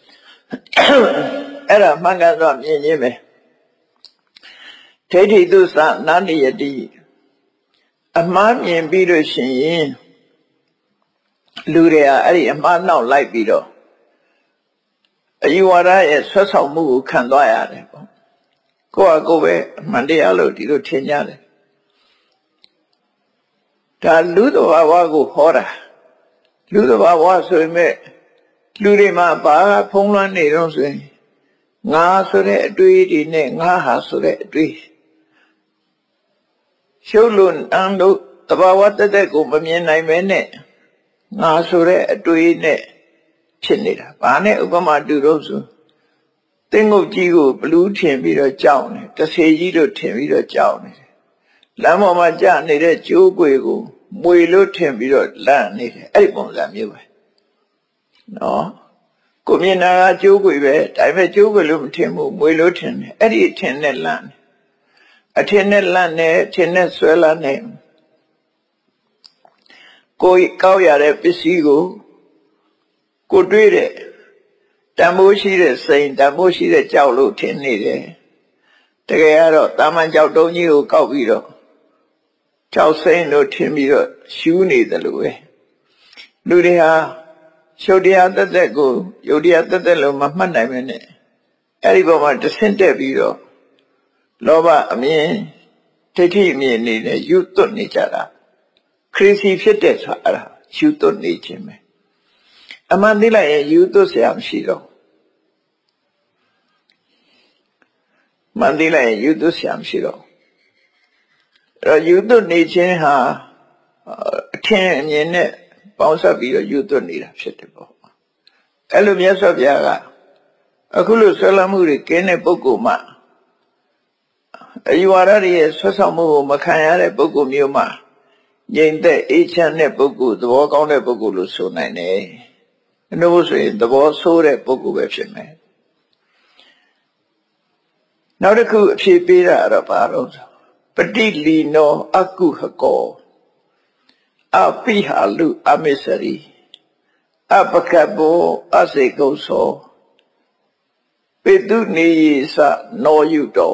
အဲ့ဒါမှန်ကန်စွာမြင်ခြင်းပဲဒိဋ္ဌိသုသနာနိယတိအမှားမြင်ပြီးလို့ရှိရင်လူတွေကအဲ့ဒီအမှားနောက်လိုက်ပြီးတော့အယူဝါဒရဲ့ဆွတ်ဆောင်မှုကိုခံသွားရတယ်ပေါ့ကိုယ့်ဟာကိုယ်ပဲအမှန်တရားလို့ဒီလိုထင်ကြတယ်ဒါလူသဘာဝကိုဟောတာလူသဘာဝဆိုရင်မဲ့လူတွေမှာဘာဖုံးလွှမ်းနေတော့ဆိုရင်ငါဆိုတဲ့အတွေးတွေနဲ့ငါဟာဆိုတဲ့အတွေးရှုပ်လို့အန်လို့သဘာဝတသက်ကိုမမြင်နိုင်မဲနဲ့ငါဆိုတဲ့အတွေးနဲ့ဖြစ်နေတာဘာနဲ့ဥပမာတူတော့ဆိုသင်္ကုတ်ကြီးကိုဘလူးထင်ပြီးတော့ကြောက်နေတဆေကြီးတို့ထင်ပြီးတော့ကြောက်နေတယ်လမ်းပေါ်မှာကြာနေတဲ့ကျိုးကွေကိုမွေလို့ထင်ပြီးတော့လန့်နေတယ်အဲ့ဒီပုံစံမျိုးပဲနော်ကိုမြင်တာကကျိုးကွေပဲဒါပေမဲ့ကျိုးကွေလို့မထင်ဘူးမွေလို့ထင်တယ်အဲ့ဒီထင်နဲ့လန့်အထင်နဲ့လန့်နေထင်နဲ့ဆွဲလန်းနေကိုကောက်ရတဲ့ပစ္စည်းကိုကိုတွေးတဲ့တန်ဖိုးရှိတဲ့စိန်တန်ဖိုးရှိတဲ့ကြောက်လို့ထင်နေတယ်တကယ်ကတော့တာမန်ကြောက်တုံးကြီးကိုကောက်ပြီးတော့ကြောက်စိန်လို့ထင်ပြီးတော့ရှူးနေတယ်လို့ပဲလူတွေဟာရှုပ်တရားသက်သက်ကိုယုတ်တရားသက်သက်လို့မမှတ်နိုင်မနဲ့အဲ့ဒီပေါ်မှာတဆင့်တက်ပြီးတော့လောဘအမြင်ဒိဋ္ဌိအမြင်နေတဲ့ယူသွတ်နေကြတာခရစ်စီဖြစ်တဲ့ဆိုတာအဲ့ဒါယူသွတ်နေခြင်းပဲအမှန်သိလိုက်ရင်ယူသွတ်เสียမရှိတော့မှန်သိလိုက်ရင်ယူသွတ်เสียမရှိတော့အဲ့တော့ယူသွတ်နေခြင်းဟာအထင်အမြင်နဲ့ပေါင်းစပ်ပြီးတော့ယူသွတ်နေတာဖြစ်တယ်ပေါ့အဲ့လိုမြတ်စွာဘုရားကအခုလိုဆွဲလမ်းမှုတွေကင်းတဲ့ပုဂ္ဂိုလ်မှအယူဝါဒတွေရဲ့ဆွတ်ဆောင်မှုကိုမခံရတဲ့ပုဂ္ဂိုလ်မျိုးမှာငြိမ်သက်အေးချမ်းတဲ့ပုဂ္ဂိုလ်သဘောကောင်းတဲ့ပုဂ္ဂိုလ်လို့ဆိုနိုင်တယ်။နှုတ်ဆိုရင်သဘောဆိုးတဲ့ပုဂ္ဂိုလ်ပဲဖြစ်မယ်။နောက်တစ်ခုအဖြေပေးတာတော့ဘာလို့ပฏิလီနောအကုဟကောအပိဟာလူအမစ္စရိအပကဘောအစေကုသောပေတုနေယသနောယုတော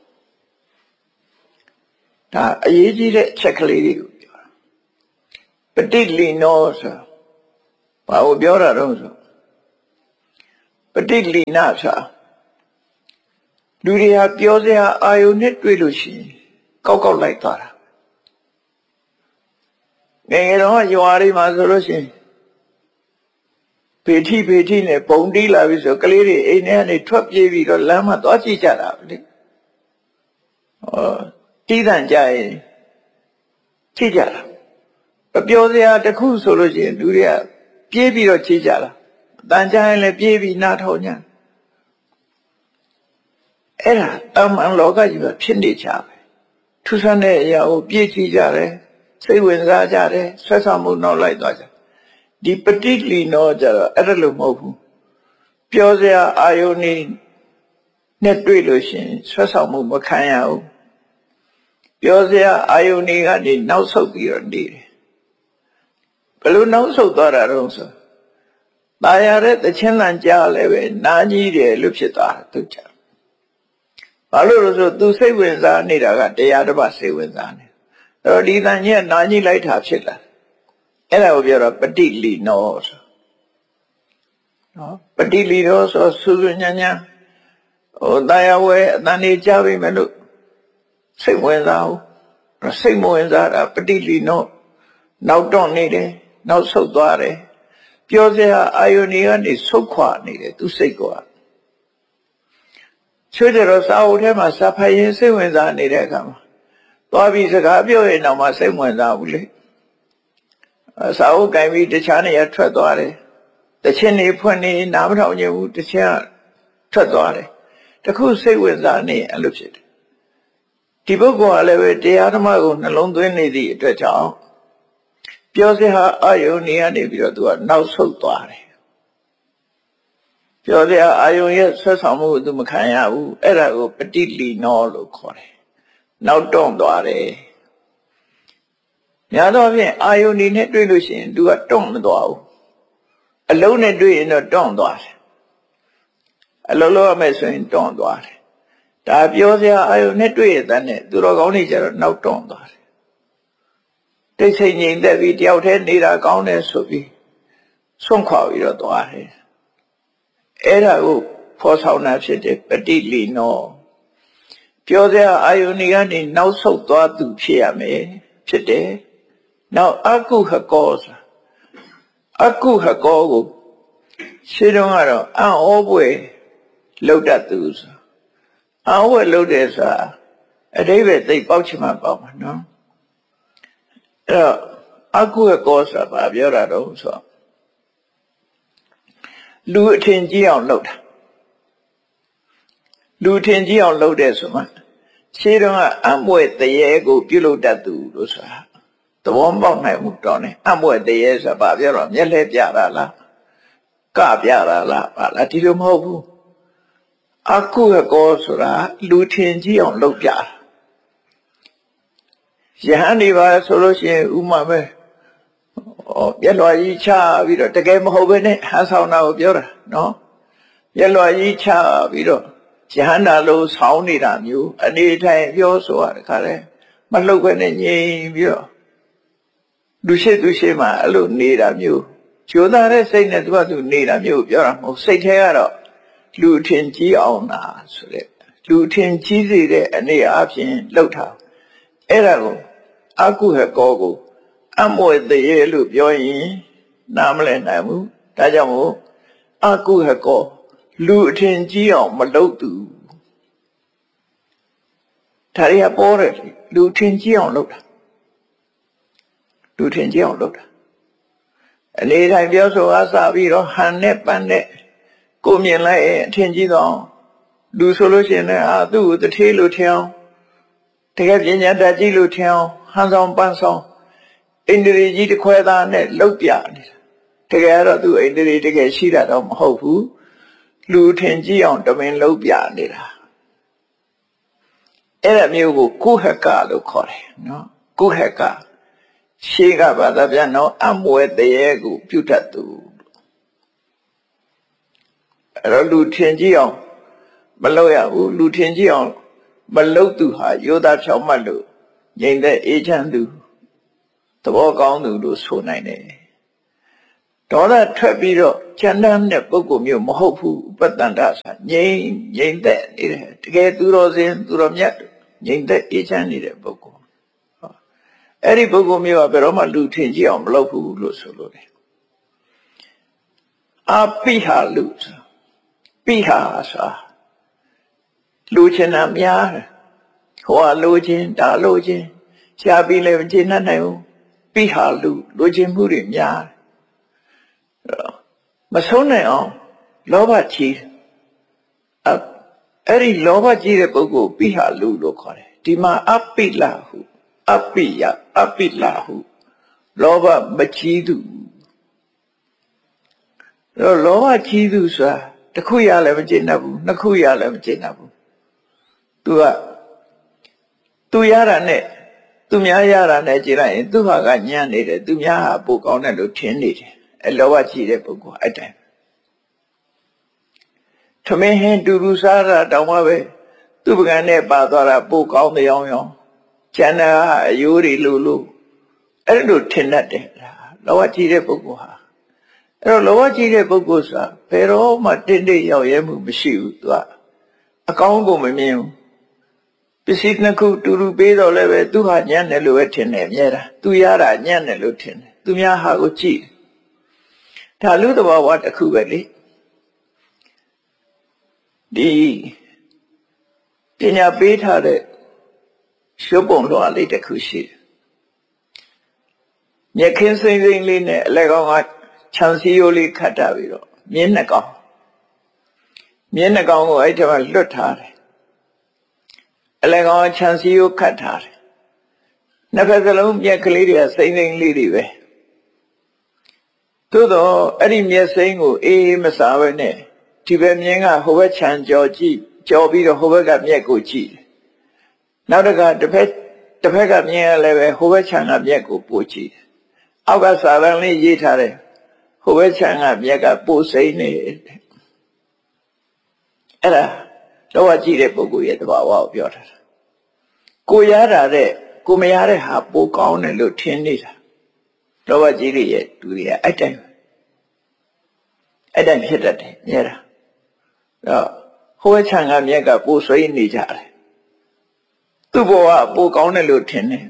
ဒါအရေးကြီးတဲ့အချက်ကလေးတွေကိုပြောတာပฏิလီနောဆိုဘာကိုပြောတာတော့ဆိုပဋိလိဏဆိုလူတွေဟာပြောစရာအာယုန်နဲ့တွေ့လို့ရှိရင်ကောက်ကောက်လိုက်သွားတာငယ်ငယ်တော့ရွာတွေမှာဆိုလို့ရှိရင်ဖေထိဖေထိနဲ့ပုံတီးလာပြီဆိုကလေးတွေအိမ်ထဲကနေထွက်ပြေးပြီးတော့လမ်းမှာသွားကြည့်ကြတာလေဟောတီးတန်ကြရင်ကြည့်ကြတာအပြောစရာတစ်ခုဆိုလို့ရှိရင်လူတွေကပြေးပြီးတော့ကြည့်ကြတာတန်ကြရင်လည်းပြေးပြီးနားထောင်ကြအဲ့ဒါအမှန်လောကကြီးမှာဖြစ်နေကြပဲထူးဆန်းတဲ့အရာကိုပြေးကြည့်ကြတယ်စိတ်ဝင်စားကြတယ်ဆွဲဆောင်မှုနောက်လိုက်သွားကြဒီပဋိလိနောကြတော့အဲ့ဒါလို့မဟုတ်ဘူးပြောစရာအာယုန်နဲ့တွေ့လို့ရှိရင်ဆွဲဆောင်မှုမခံရဘူးပြောစရာအာယုန်တွေကနေနောက်ဆုတ်ပြီးတော့နေတယ်ဘယ်လိုနောက်ဆုတ်သွားတာတော့ဆိုตายရတဲ့တခြင်းတန်ကြားလည်းပဲနားကြီးတယ်လို့ဖြစ်သွားတာသူချာဘာလို့လဲဆိုသူစိတ်ဝင်စားနေတာကတရားတစ်ပါးစိတ်ဝင်စားနေအဲ့တော့ဒီတန်ကြီးကနားကြီးလိုက်တာဖြစ်လာအဲ့ဒါကိုပြောတော့ပဋိလိနောဆိုနော်ပဋိလိနောဆိုစူးစူးညံ့ညံ့ဟိုတရားဝဲအတန်နေကြပြီမလို့စိတ်ဝင်စားဘူးစိတ်မဝင်စားတာပဋိလိနောနောက်တော့နေတယ်နောက်ဆုတ်သွားတယ်ပြောစရာအာယုန်တွေကနေဆုတ်ခွာနေတယ်သူစိတ်ကချွေးတယ်စာအုပ်ထဲမှာစာဖတ်ရင်စိတ်ဝင်စားနေတဲ့အခါမှာသွားပြီးစကားပြောရင်တော့မှစိတ်ဝင်စားဘူးလေစာအုပ်ကင်ပြီးတခြားနေရာထွက်သွားတယ်တခြင်းနေဖွင့်နေနားမထောင်ချင်ဘူးတခြင်းထွက်သွားတယ်တခုစိတ်ဝင်စားနေအဲ့လိုဖြစ်တယ်ဒီပုဂ္ဂိုလ်ကလည်းပဲတရားဓမ္မကိုနှလုံးသွင်းနေသည့်အတွက်ကြောင့်ပြောစရာအာယုန်နေရနေပြီးတော့သူကနောက်ဆုတ်သွားတယ်ပြောစရာအာယုန်ရဲ့ဆက်ဆောင်မှုကိုသူမခံရဘူးအဲ့ဒါကိုပဋိလိနောလို့ခေါ်တယ်နောက်တွန့်သွားတယ်များသောအားဖြင့်အာယုန်နေနဲ့တွေ့လို့ရှိရင်သူကတွန့်မသွားဘူးအလုံးနဲ့တွေ့ရင်တော့တွန့်သွားတယ်အလုံးလုံးရမယ်ဆိုရင်တွန့်သွားတယ်ဒါပြောစရာအာယုန်နဲ့တွေ့ရတဲ့နဲ့သူတော်ကောင်းတွေကျတော့နောက်တွန့်သွားတယ်တိတ်ဆိတ်ငြိမ်သက်ပြီးတယောက်တည်းနေတာကောင်းတယ်ဆိုပြီးဆွန့်ခွာပြီးတော့သွားတယ်အဲ့ဒါကိုဖော်ဆောင်တာဖြစ်တဲ့ပဋိလိနောပြောစရာအာယုန်တွေကနေနောက်ဆုတ်သွားသူဖြစ်ရမယ်ဖြစ်တယ်နောက်အကုဟကောဆိုအကုဟကောကိုရှင်းတော့ကတော့အံ့ဩပွေလောက်တတ်သူဆိုအံ့ဩပွေလောက်တယ်ဆိုတာအတိပ္ပယ်သိပေါက်ချင်မှပေါက်မှာနော်အဲ့တော့အကုဟကောဆိုတာဘာပြောတာတော့ဆိုလူအထင်ကြီးအောင်လုပ်တာလူအထင်ကြီးအောင်လုပ်တယ်ဆိုမှရှင်းတော့ကအံ့ဩတရေကိုပြုလုပ်တတ်သူလို့ဆိုတာသဘောပေါက်နိုင်မှုတော့ねအံ့ဩတရေဆိုတာဘာပြောတော့မျက်လှည့်ပြတာလားကပြတာလားဘာလားဒီလိုမဟုတ်ဘူးအကုဟကောဆိုတာလူထင်ကြီးအောင်လုပ်ပြတာယဟန်ဒီပါဆိုလို့ရှိရင်ဥမာပဲဩပြက်လွာကြီးချပြီးတော့တကယ်မဟုတ်ဘဲနဲ့ဟန်ဆောင်တာကိုပြောတာနော်ပြက်လွာကြီးချပြီးတော့ယဟန်တာလို့ဆောင်းနေတာမျိုးအနေထိုင်ပြောဆိုရတဲ့ခါလဲမလှုပ်ဘဲနဲ့ငြိမ်ပြီးတော့လူရှိသူရှိမှအဲ့လိုနေတာမျိုးကြိုးစားတဲ့စိတ်နဲ့သူကသူနေတာမျိုးပြောတာမဟုတ်စိတ်ထဲကတော့လူထင်ကြီးအောင်တာဆိုတဲ့လူထင်ကြီးစေတဲ့အနေအချင်းလှုပ်တာအဲ့ဒါကိုအကုဟကောကိုအမွေတရေလို့ပြောရင်နားမလည်နိုင်ဘူးဒါကြောင့်မို့အကုဟကောလူအထင်ကြီးအောင်မလုပ်သူဒါရီကပေါ်တယ်လူထင်ကြီးအောင်လုပ်တာလူထင်ကြီးအောင်လုပ်တာအနေတိုင်းပြောဆိုအားစပြီးတော့ဟန်နဲ့ပန်းနဲ့ကိုမြင်လိုက်အထင်ကြီးတော့လူဆိုလို့ရှိရင်လည်းအာသူ့ကိုတထေးလို့ထင်အောင်တကယ်ပညာတတ်ကြီးလို့ထင်အောင်ဟန်ဆောင်ပန်းဆောင်အိန္ဒြေကြီးတစ်ခွဲသားနဲ့လှုပ်ပြနေတာတကယ်တော့သူအိန္ဒြေတကယ်ရှိတာတော့မဟုတ်ဘူးလူထင်ကြီးအောင်တမင်လှုပ်ပြနေတာအဲ့ဒါမျိုးကိုကုဟကလို့ခေါ်တယ်နော်ကုဟကရှေးကဘာသာပြန်တော့အမွေတရေကိုပြုတတ်သူအဲ့တော့လူထင်ကြီးအောင်မလုပ်ရဘူးလူထင်ကြီးအောင်မလုပ်သူဟာယောသားဖြောင်းမှတ်လို့ငြိမ်သက်အေးချမ်းသူသဘောကောင်းသူလို့ဆိုနိုင်တယ်ဒေါသထွက်ပြီးတော့ချမ်းသာတဲ့ပုဂ္ဂိုလ်မျိုးမဟုတ်ဘူးဥပတ္တန္တဆိုငြိမ်ငြိမ်သက်နေတယ်တကယ်သူတော်စင်သူတော်မြတ်ငြိမ်သက်အေးချမ်းနေတဲ့ပုဂ္ဂိုလ်အဲ့ဒီပုဂ္ဂိုလ်မျိုးကဘယ်တော့မှလူထင်ကြည့်အောင်မလုပ်ဘူးလို့ဆိုလို့တယ်အပိဟာလူပိဟာဆိုလူချင်တာများတယ်ဟိုကလူချင်းဒါလူချင်းရှားပြီးလည်းမချင်နိုင်ဘူးပိဟာလူလူချင်းမှုတွေများတယ်မဆုံးနိုင်အောင်လောဘကြီးအဲ့ဒီလောဘကြီးတဲ့ပုဂ္ဂိုလ်ပိဟာလူလို့ခေါ်တယ်ဒီမှာအပိလဟုအပိယအပိလဟုလောဘမကြီးသူတော့လောဘကြီးသူဆိုတာတစ်ခုရလည်းမကျင့်တတ်ဘူးနှစ်ခုရလည်းမကျင့်တတ်ဘူးသူကသူရတာနဲ့သူများရတာနဲ့ကြည့်လိုက်ရင်သူဟာကညံ့နေတယ်သူများဟာပိုကောင်းတယ်လို့ထင်နေတယ်အဲလောဘကြီးတဲ့ပုဂ္ဂိုလ်အဲ့တိုင်းထမင်းဟင်းတူတူစားတာတောင်မှပဲသူပကံနဲ့ပါသွားတာပိုကောင်းတဲ့အောင်ရောကျန်တာအယိုးတွေလို့လို့အဲ့လိုထင်တတ်တယ်လောဘကြီးတဲ့ပုဂ္ဂိုလ်ဟာအဲ့တော့လောဘကြီးတဲ့ပုဂ္ဂိုလ်ဆိုတာဘယ်တော့မှတင့်တယ်ရောက်ရဲမှုမရှိဘူးသူကအကောင်းကိုမမြင်ဘူးပစ္စည်းနှစ်ခုတူတူပေးတော့လည်းပဲသူဟာညံ့တယ်လို့ပဲထင်တယ်အများတာသူရတာညံ့တယ်လို့ထင်တယ်သူများဟာကိုကြည့်ဒါလူသဘာဝတစ်ခုပဲလေဒီပညာပေးထားတဲ့ရှုပ်ပုံလွှာလေးတစ်ခုရှိတယ်မြက်ခင်းစိမ့်စိမ့်လေးနဲ့အလဲကောင်ကခြံစည်းရိုးလေးခတ်တာပြီးတော့မြင်းနှကောင်မြင်းနှကောင်ကိုအဲ့ဒီမှာလွတ်ထားတယ်အလဲကောင်ခြံစည်းရိုးခတ်ထားတယ်နှစ်ဖက်စလုံးမြက်ကလေးတွေကစိမ့်စိမ့်လေးတွေပဲသို့တော့အဲ့ဒီမြက်စိမ့်ကိုအေးအေးမစားဘဲနဲ့ဒီဘက်မြင်းကဟိုဘက်ခြံကြော်ကြည့်ကြော်ပြီးတော့ဟိုဘက်ကမြက်ကိုကြည့်နောက်တစ်ခါတစ်ဖက်တစ်ဖက်ကမြင်းကလည်းပဲဟိုဘက်ခြံကမြက်ကိုပို့ကြည့်အောက်ကစာတန်းလေးရေးထားတယ်ဟိုဘက်ခြံကမြက်ကပို့စိမ့်နေတယ်အဲ့ဒါလောဘကြီးတဲ့ပုဂ္ဂိုလ်ရဲ့သဘာဝကိုပြောထားတာကိုရတာတဲ့ကိုမရတဲ့ဟာပိုကောင်းတယ်လို့ထင်နေတာလောဘကြီးတွေရဲ့သူတွေကအဲ့တိုင်းအဲ့တိုင်းဖြစ်တတ်တယ်မြဲတာတော့ဟိုဘက်ခြံကမြက်ကပို့ဆွေးနေကြတယ်သူ့ဘဝပိုကောင်းတယ်လို့ထင်တယ်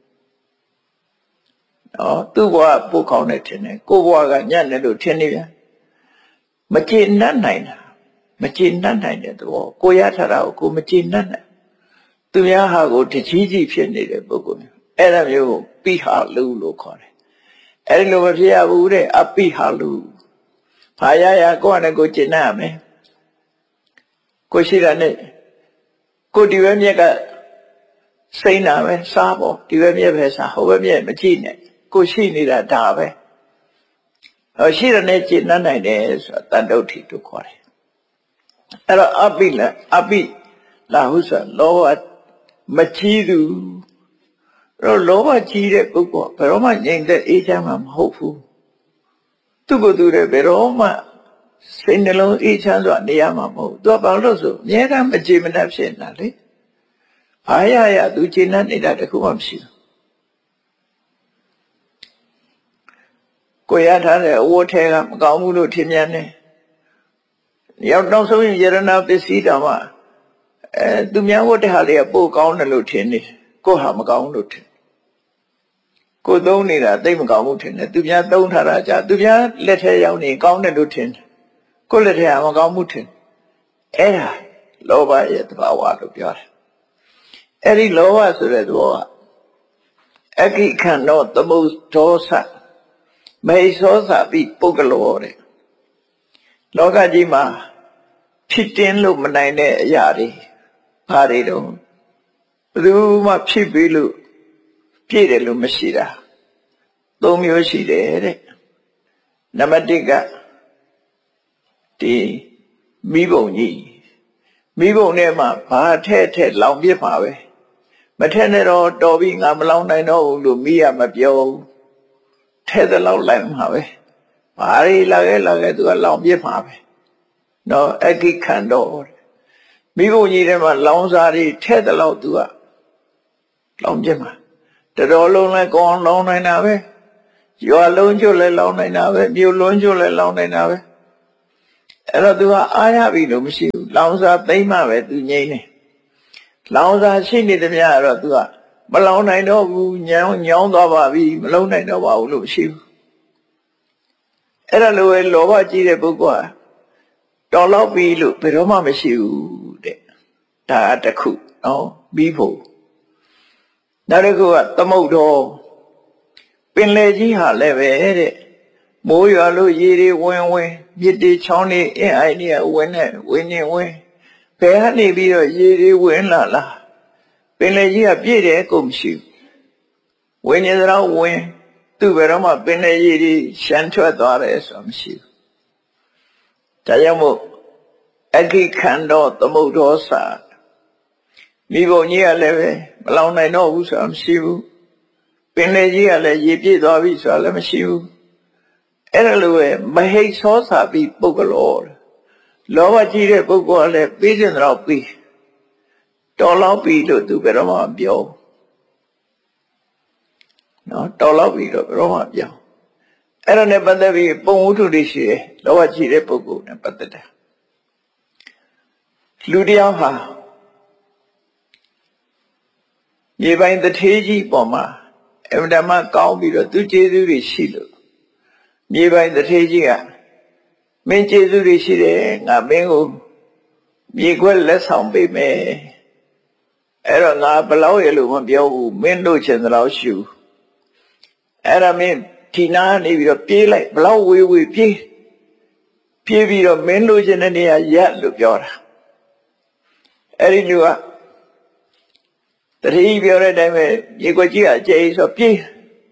နော်သူ့ဘဝပိုကောင်းတယ်ထင်တယ်ကိုယ်ဘဝကညံ့တယ်လို့ထင်နေပြန်မကျေနပ်နိုင်တာမကျေနပ်နိုင်တဲ့သဘောကိုရထားတာကိုကိုမကျေနပ်နိုင်သူများဟာကိုတကြီးကြီးဖြစ်နေတဲ့ပုဂ္ဂိုလ်မျိုးအဲ့ဒါမျိုးကိုပိဟာလူလို့ခေါ်တယ်အဲ့ဒီလိုမဖြစ်ရဘူးတဲ့အပိဟာလူဘာရရကိုယ့်နဲ့ကိုကျေနပ်ရမယ်ကိုရှိတာနဲ့ကိုဒီဘက်မြက်ကစိမ့်တာပဲစားပေါ့ဒီဘက်မြက်ပဲစားဟိုဘက်မြက်မကြည့်နဲ့ကိုရှိနေတာဒါပဲဟောရှိတဲ့နဲ့ကျေနပ်နိုင်တယ်ဆိုတာတန်တုဋ္ဌိတို့ခေါ်တယ်အဲ့တော့အပိလအပိလာဟုဆိုလောဘမကြီးသူအဲ့တော့လောဘကြီးတဲ့ပုဂ္ဂိုလ်ဘယ်တော့မှငြိမ်သက်အေးချမ်းမှာမဟုတ်ဘူးသူ့ကိုယ်သူလည်းဘယ်တော့မှစိတ်နှလုံးအေးချမ်းစွာနေရမှာမဟုတ်သူကဘာလို့ဆိုအများကမကြေမနပ်ဖြစ်နေတာလေဘာရရသူကျေနပ်နေတာတခုမှမရှိဘူးကိုရထားတဲ့အဝတ်ထဲကမကောင်းဘူးလို့ထင်မြင်တယ်ရောက်တော့ဆိုရင်ယရဏပစ္စည်းတော်မှာအဲသူများဝတ်တဲ့ဟာလေးကပိုကောင်းတယ်လို့ထင်နေကိုဟာမကောင်းလို့ထင်ကိုသုံးနေတာသိမကောင်းဘူးထင်တယ်သူများသုံးထားတာကြာသူများလက်ထဲရောက်နေကောင်းတယ်လို့ထင်တယ်ကိုလက်ထဲကမကောင်းဘူးထင်အဲ့ဒါလောဘရဲ့သဘာဝလို့ပြောတယ်အဲ့ဒီလောဘဆိုတဲ့သဘောကအခိခန္တောသမုဒ္ဒောသမေသောသပိပုဂ္ဂလောတဲ့လောကကြီးမှာဖြစ်တင်လို့မနိုင်တဲ့အရာတွေဘာတွေတော့ဘယ်သူမှဖြစ်ပြီးလို့ပြည့်တယ်လို့မရှိတာသုံးမျိုးရှိတယ်တဲ့နံပါတ်တစ်ကဒီမိဘုံကြီးမိဘုံထဲမှာဘာထဲ့ထဲ့လောင်ပြစ်မှာပဲမထဲ့နဲ့တော့တော်ပြီငါမလောင်နိုင်တော့ဘူးလို့မိရမပြောဘူးထဲ့တဲ့လောက်လိုက်မှာပဲဘာတွေလာခဲ့လာခဲ့သူကလောင်ပြစ်မှာပဲနော်အခိခန္တောမိဘုံကြီးထဲမှာလောင်စားတွေထဲ့တဲ့လောက်သူကလောင်ပြစ်မှာတတော်လုံးလဲကောင်းလောင်နိုင်တာပဲရွာလုံးကျွတ်လဲလောင်နိုင်တာပဲမြို့လုံးကျွတ်လဲလောင်နိုင်တာပဲအဲ့တော့သူကအားရပြီလို့မရှိဘူးလောင်စာသိမ့်မှပဲသူငြိမ့်တယ်လောင်စာရှိနေသမျှတော့သူကမလောင်နိုင်တော့ဘူးညောင်းညောင်းသွားပါပြီမလုံးနိုင်တော့ပါဘူးလို့မရှိဘူးအဲ့ဒါလိုပဲလောဘကြီးတဲ့ပုဂ္ဂိုလ်ဟာတော်တော့ပြီလို့ဘယ်တော့မှမရှိဘူးတဲ့ဒါတခုနော်ပြီးဖို့နောက်တစ်ခုကသမုဒ္ဒောပင်လေကြီးဟာလည်းပဲတဲ့မိုးရွာလို့ရေတွေဝင်ဝင်မြစ်တွေချောင်းတွေအင်းအိုင်တွေဝင်နေဝင်နေဝင်ဘယ်ကနေပြီးတော့ရေတွေဝင်လာလားပင်လေကြီးကပြည့်တယ်ကိုမရှိဘူးဝင်နေတော့ဝင်သူ့ဘယ်တော့မှပင်လေကြီးတွေရှမ်းထွက်သွားတယ်ဆိုတာမရှိဘူးဒါကြောင့်မို့အခိခန္ဓောသမုဒ္ဒောစာမိဘကြီးကလည်းပဲမလောင်နိုင်တော့ဘူးဆိုတာမရှိဘူးပင်လေကြီးကလည်းရေပြည့်သွားပြီဆိုတာလည်းမရှိဘူးအဲ့ဒါလိုပဲမဟိတ်သောစာပြီးပုဂ္ဂလောလောဘကြီးတဲ့ပုဂ္ဂိုလ်ကလည်းပြီးတဲ့တော့ပြီးတော်လောက်ပြီလို့သူဘယ်တော့မှပြောနော်တော်လောက်ပြီတော့ဘယ်တော့မှပြောအဲ့ဒါနဲ့ပတ်သက်ပြီးပုံဝတ္ထုတွေရှိတယ်လောဘကြီးတဲ့ပုဂ္ဂိုလ်နဲ့ပတ်သက်တယ်လူတယောက်ဟာမြေပိုင်းတထေးကြီးပေါ်မှာအမှန်တမ်းကောင်းပြီးတော့သူကျေးဇူးတွေရှိလို့မြေပိုင်းတထေးကြီးကမင်းကျေးဇူးတွေရှိတယ်ငါမင်းကိုမြေခွက်လက်ဆောင်ပေးမယ်အဲ့တော့ငါဘလောက်ရလို့မပြောဘူးမင်းတို့ချင်သလောက်ရှူအဲ့ဒါမင်းဒီနာနေပြီးတော့ပြေးလိုက်ဘလောက်ဝေးဝေးပြေးပြေးပြီးတော့မင်းတို့ချင်တဲ့နေရာရက်လို့ပြောတာအဲ့ဒီလူကတတိပြောတဲ့အတိုင်းပဲမြေခွက်ကြီးကအကျယ်ဆိုပြေး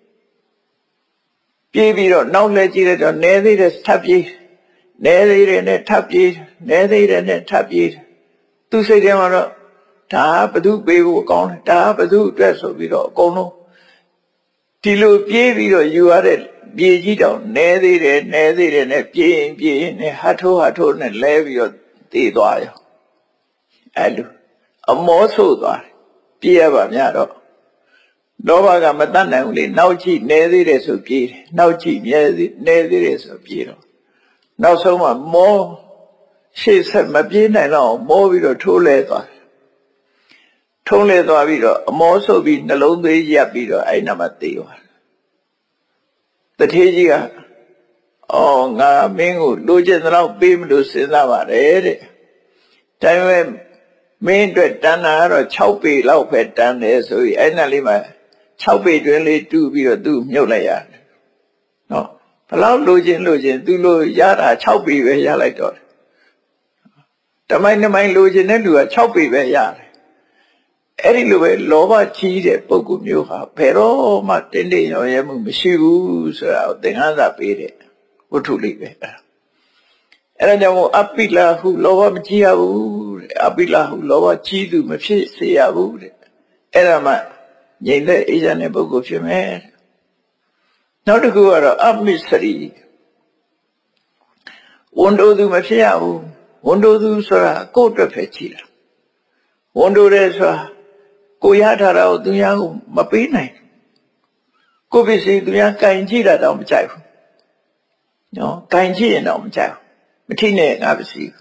ပြေးပြီးတော့နောက်လဲကြည့်လိုက်တော့နဲသေးတယ်ထပ်ပြေးနဲသေးတယ်နဲ့ထပ်ပြေးနဲသေးတယ်နဲ့ထပ်ပြေးသူစိတ်ထဲမှာတော့ဒါဘသူပေးဖို့ကောင်းတယ်ဒါဘသူအတွက်ဆိုပြီးတော့အကုန်လုံးဒီလိုပြေးပြီးတော့ယူရတဲ့ပြေးကြီးတောင်နဲသေးတယ်နဲသေးတယ်နဲ့ပြေးရင်ပြေးရင်နဲ့ဟတ်ထိုးဟတ်ထိုးနဲ့လဲပြီးတော့တည်သွားရောအဲ့လိုအမောဆိုးသွားပြေးရပါများတော့လောဘကမတတ်နိုင်ဘူးလေနောက်ကြည့်နေသေးတယ်ဆိုပြေးတယ်နောက်ကြည့်မြဲသေးနေသေးတယ်ဆိုပြေးတော့နောက်ဆုံးမှမောရှေ့ဆက်မပြေးနိုင်တော့မောပြီးတော့ထိုးလဲသွားထုံးလဲသွားပြီးတော့အမောဆုပ်ပြီးနှလုံးသွေးရပ်ပြီးတော့အဲ့နာမှာသေသွားတထေးကြီးကအော်ငါမင်းကိုလိုချင်သလောက်ပေးမလို့စဉ်းစားပါတယ်တဲ့ဒါပေမဲ့မင်းအတွက်တန်တာကတော့၆ပေလောက်ပဲတန်တယ်ဆိုပြီးအဲ့နာလေးမှာ၆ပေတွင်းလေးတူပြီးတော့သူ့မြုပ်လိုက်ရတယ်နော်ဘလောက်လိုချင်လိုချင်သူလိုရတာ၆ပေပဲရလိုက်တော့တမိုင်းတမိုင်းလိုချင်တဲ့လူက၆ပေပဲရတယ်အဲ့ဒီလိုပဲလောဘကြီးတဲ့ပုဂ္ဂိုလ်မျိုးဟာဘယ်တော့မှတင်းတင်းရော်ရဲမှုမရှိဘူးဆိုတာကိုသင်္ခန်းစာပေးတဲ့ဝတ္ထုလေးပဲအဲ့ဒါကြောင့်မို့အပိလာဟုလောဘမကြီးရဘူးတဲ့အပိလာဟုလောဘကြီးသူမဖြစ်စေရဘူးတဲ့အဲ့ဒါမှငြိမ်တဲ့အေးချမ်းတဲ့ပုဂ္ဂိုလ်ဖြစ်မယ်နောက်တစ်ခုကတော့အမိစရိဝန်တိုသူမဖြစ်ရဘူးဝန်တိုသူဆိုတာကိုယ့်အတွက်ပဲကြည့်တာဝန်တိုတယ်ဆိုတာကိုရထားတာကိုသူများကိုမပေးနိုင်ကိုပစ္စည်းသူများကင်ကြည့်တာတော့မကြိုက်ဘူးနော်ကင်ကြည့်ရင်တော့မကြိုက်ဘူးမထိနဲ့ငါပစ္စည်း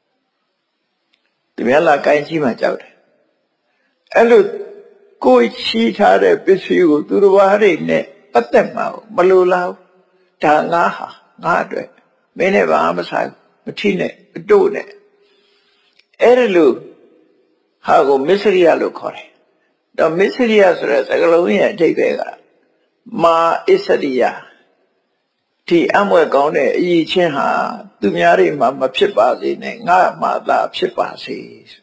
သူများလာကင်ကြည့်မှကြောက်တယ်အဲ့လိုကိုရှိထားတဲ့ပစ္စည်းကိုသူတော်ဘာတွေနဲ့ပတ်သက်မှာမလိုလားဒါငါဟာငါအတွက်မင်းနဲ့ဘာမှမဆိုင်မထိနဲ့မတို့နဲ့အဲ့ဒါလို့ဟာကိုမစ္စရိယလို့ခေါ်တယ်တော့မစ္စရိယဆိုတဲ့စကားလုံးရဲ့အဓိပ္ပာယ်ကမာအစ္စရိယဒီအမွဲကောင်းတဲ့အရေးချင်းဟာသူများတွေမှာမဖြစ်ပါစေနဲ့ငါမှသာဖြစ်ပါစေ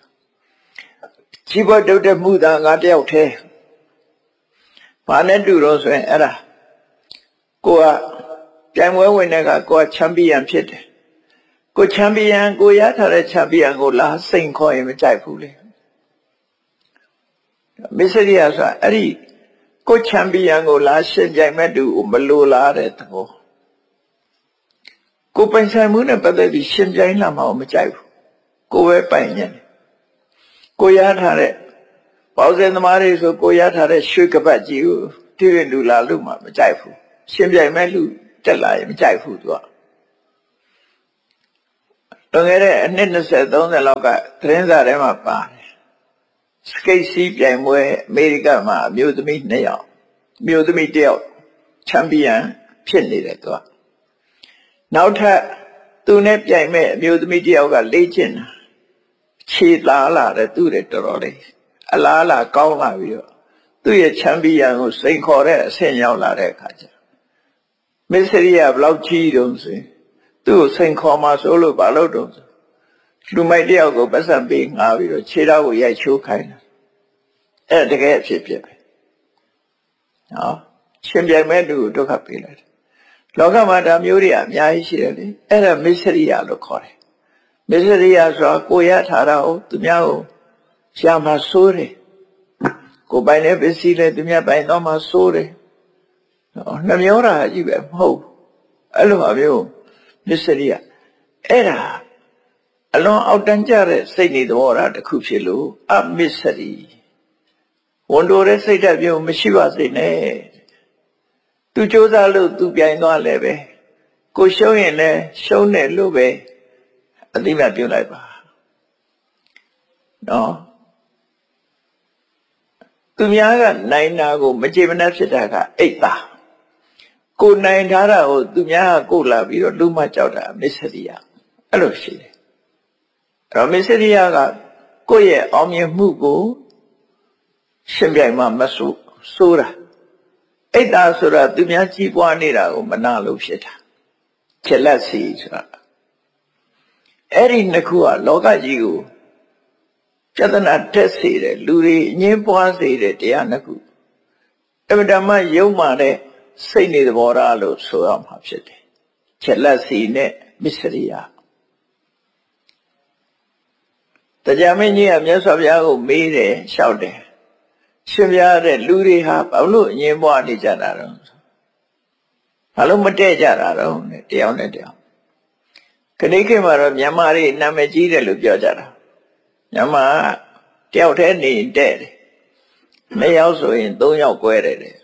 ကြီးပွားတုတ်တဲ့မှုသာငါတယောက်တည်းဘာနဲ့တူတော့ဆိုရင်အဲ့ဒါကိုကပြိုင်ပွဲဝင်တဲ့ကကိုကချန်ပီယံဖြစ်တယ်ကိုချန်ပီယံကိုရထားတဲ့ချန်ပီယံကိုလာစိန်ခေါ်ရင်မကြိုက်ဘူးလေမစ္စရိယဆိုတာအဲ့ဒီကိုချန်ပီယံကိုလာရှင်ပြိုင်မဲ့သူကိုမလိုလားတဲ့သဘောကိုပိုင်ဆိုင်မှုနဲ့ပတ်သက်ပြီးရှင်ပြိုင်လာမှမကြိုက်ဘူးကိုပဲပိုင်နေကိုရထားတဲ့ပေါင်းစင်သမားတွေဆိုကိုရထားတဲ့ရွှေကပတ်ကြီးကိုတိရလူလာလို့မှမကြိုက်ဘူးရှင်ပြိုင်မဲ့လူတက်လာရင်မကြိုက်ဘူးသူကလွန်ခဲ့တဲ့အနှစ်၂၀ ၃၀လောက်ကသတင်းစာထဲမှာပါတယ်စကိတ်စီးပြိုင်ပွဲအမေရိကမှာအမျိုးသမီးနှစ်ယောက်အမျိုးသမီးတစ်ယောက်ချန်ပီယံဖြစ်နေတယ်သူကနောက်ထပ်သူနဲ့ပြိုင်မဲ့အမျိုးသမီးတစ်ယောက်ကလေ့ကျင့်တာခြေသားလာတယ်သူ့ရဲ့တော်တော်လေးအလားလာကောင်းလာပြီးတော့သူ့ရဲ့ချန်ပီယံကိုစိန်ခေါ်တဲ့အဆင့်ရောက်လာတဲ့အခါကျမစ္စရိယဘလောက်ကြီးတုံးဆိုသူ့ကိုစိန်ခေါ်မှဆိုလို့ဘာလို့တုံးဆိုလူမိုက်တယောက်ကိုပတ်စံပေးငါပြီးတော့ခြေထောက်ကိုရိုက်ချိုးခိုင်းတယ်အဲ့တကယ်အဖြစ်ဖြစ်ပဲနော်ရှင်ပြိုင်မဲ့သူကိုဒုက္ခပေးလိုက်တယ်လောကမှာဒါမျိုးတွေအများကြီးရှိတယ်လေအဲ့ဒါမစ္စရိယလို့ခေါ်တယ်မစ္စရိယဆိုတာကိုရထားတာကိုသူများကိုရှာမှာစိုးတယ်ကိုပိုင်တဲ့ပစ္စည်းလေသူများပိုင်တော့မှစိုးတယ်နော်နှမျောတာကြီးပဲမဟုတ်အဲ့လိုအမျိုးမစ္စရိယအဲ့ဒါအလွန်အောက်တန်းကျတဲ့စိတ်နေသဘောထားတစ်ခုဖြစ်လို့အမစ္စရိဝန်တိုတဲ့စိတ်ဓာတ်မျိုးမရှိပါစေနဲ့သူစ조사လို့သူပြိုင်သွားလဲပဲကိုရှုံးရင်လည်းရှုံးတယ်လို့ပဲအသိမှပြုလိုက်ပါနော်သူများကနိုင်တာကိုမကြေမနက်ဖြစ်တာကအိတ်သားကိုနိုင်ထားတာကိုသူများကကိုလာပြီးတော့လူမကြောက်တာမစ္စရိယအဲ့လိုရှိတယ်အဲ့တော့မစ္စရိယကကိုယ့်ရဲ့အောင်မြင်မှုကိုရှင်ပြိုင်မှမဆိုးစိုးတာအိတ်သားဆိုတာသူများကြီးပွားနေတာကိုမနာလို့ဖြစ်တာချက်လက်စီဆိုတာအဲ့ဒီနှစ်ခုကလောကကြီးကိုပြဿနာတက်စေတယ်လူတွေအငြင်းပွားစေတယ်တရားနှစ်ခုအမှန်တမ်းယုံမာတဲ့စိတ်နေသဘောထားလို့ဆိုရမှာဖြစ်တယ်ချက်လက်စီနဲ့မစ္စရိယတရားမင်းကြီးကမြတ်စွာဘုရားကိုမေးတယ်လျှောက်တယ်ရှင်ပြတဲ့လူတွေဟာဘာလို့အငြင်းပွားနေကြတာတော့ဘာလို့မတည့်ကြတာတော့တယောက်နဲ့တယောက်ခဏခေတ်မှာတော့မြန်မာတွေနာမည်ကြီးတယ်လို့ပြောကြတာမြန်မာတယောက်တည်းနေတဲ့တယ်နှစ်ယောက်ဆိုရင်သုံးယောက်꿰တယ်တဲ့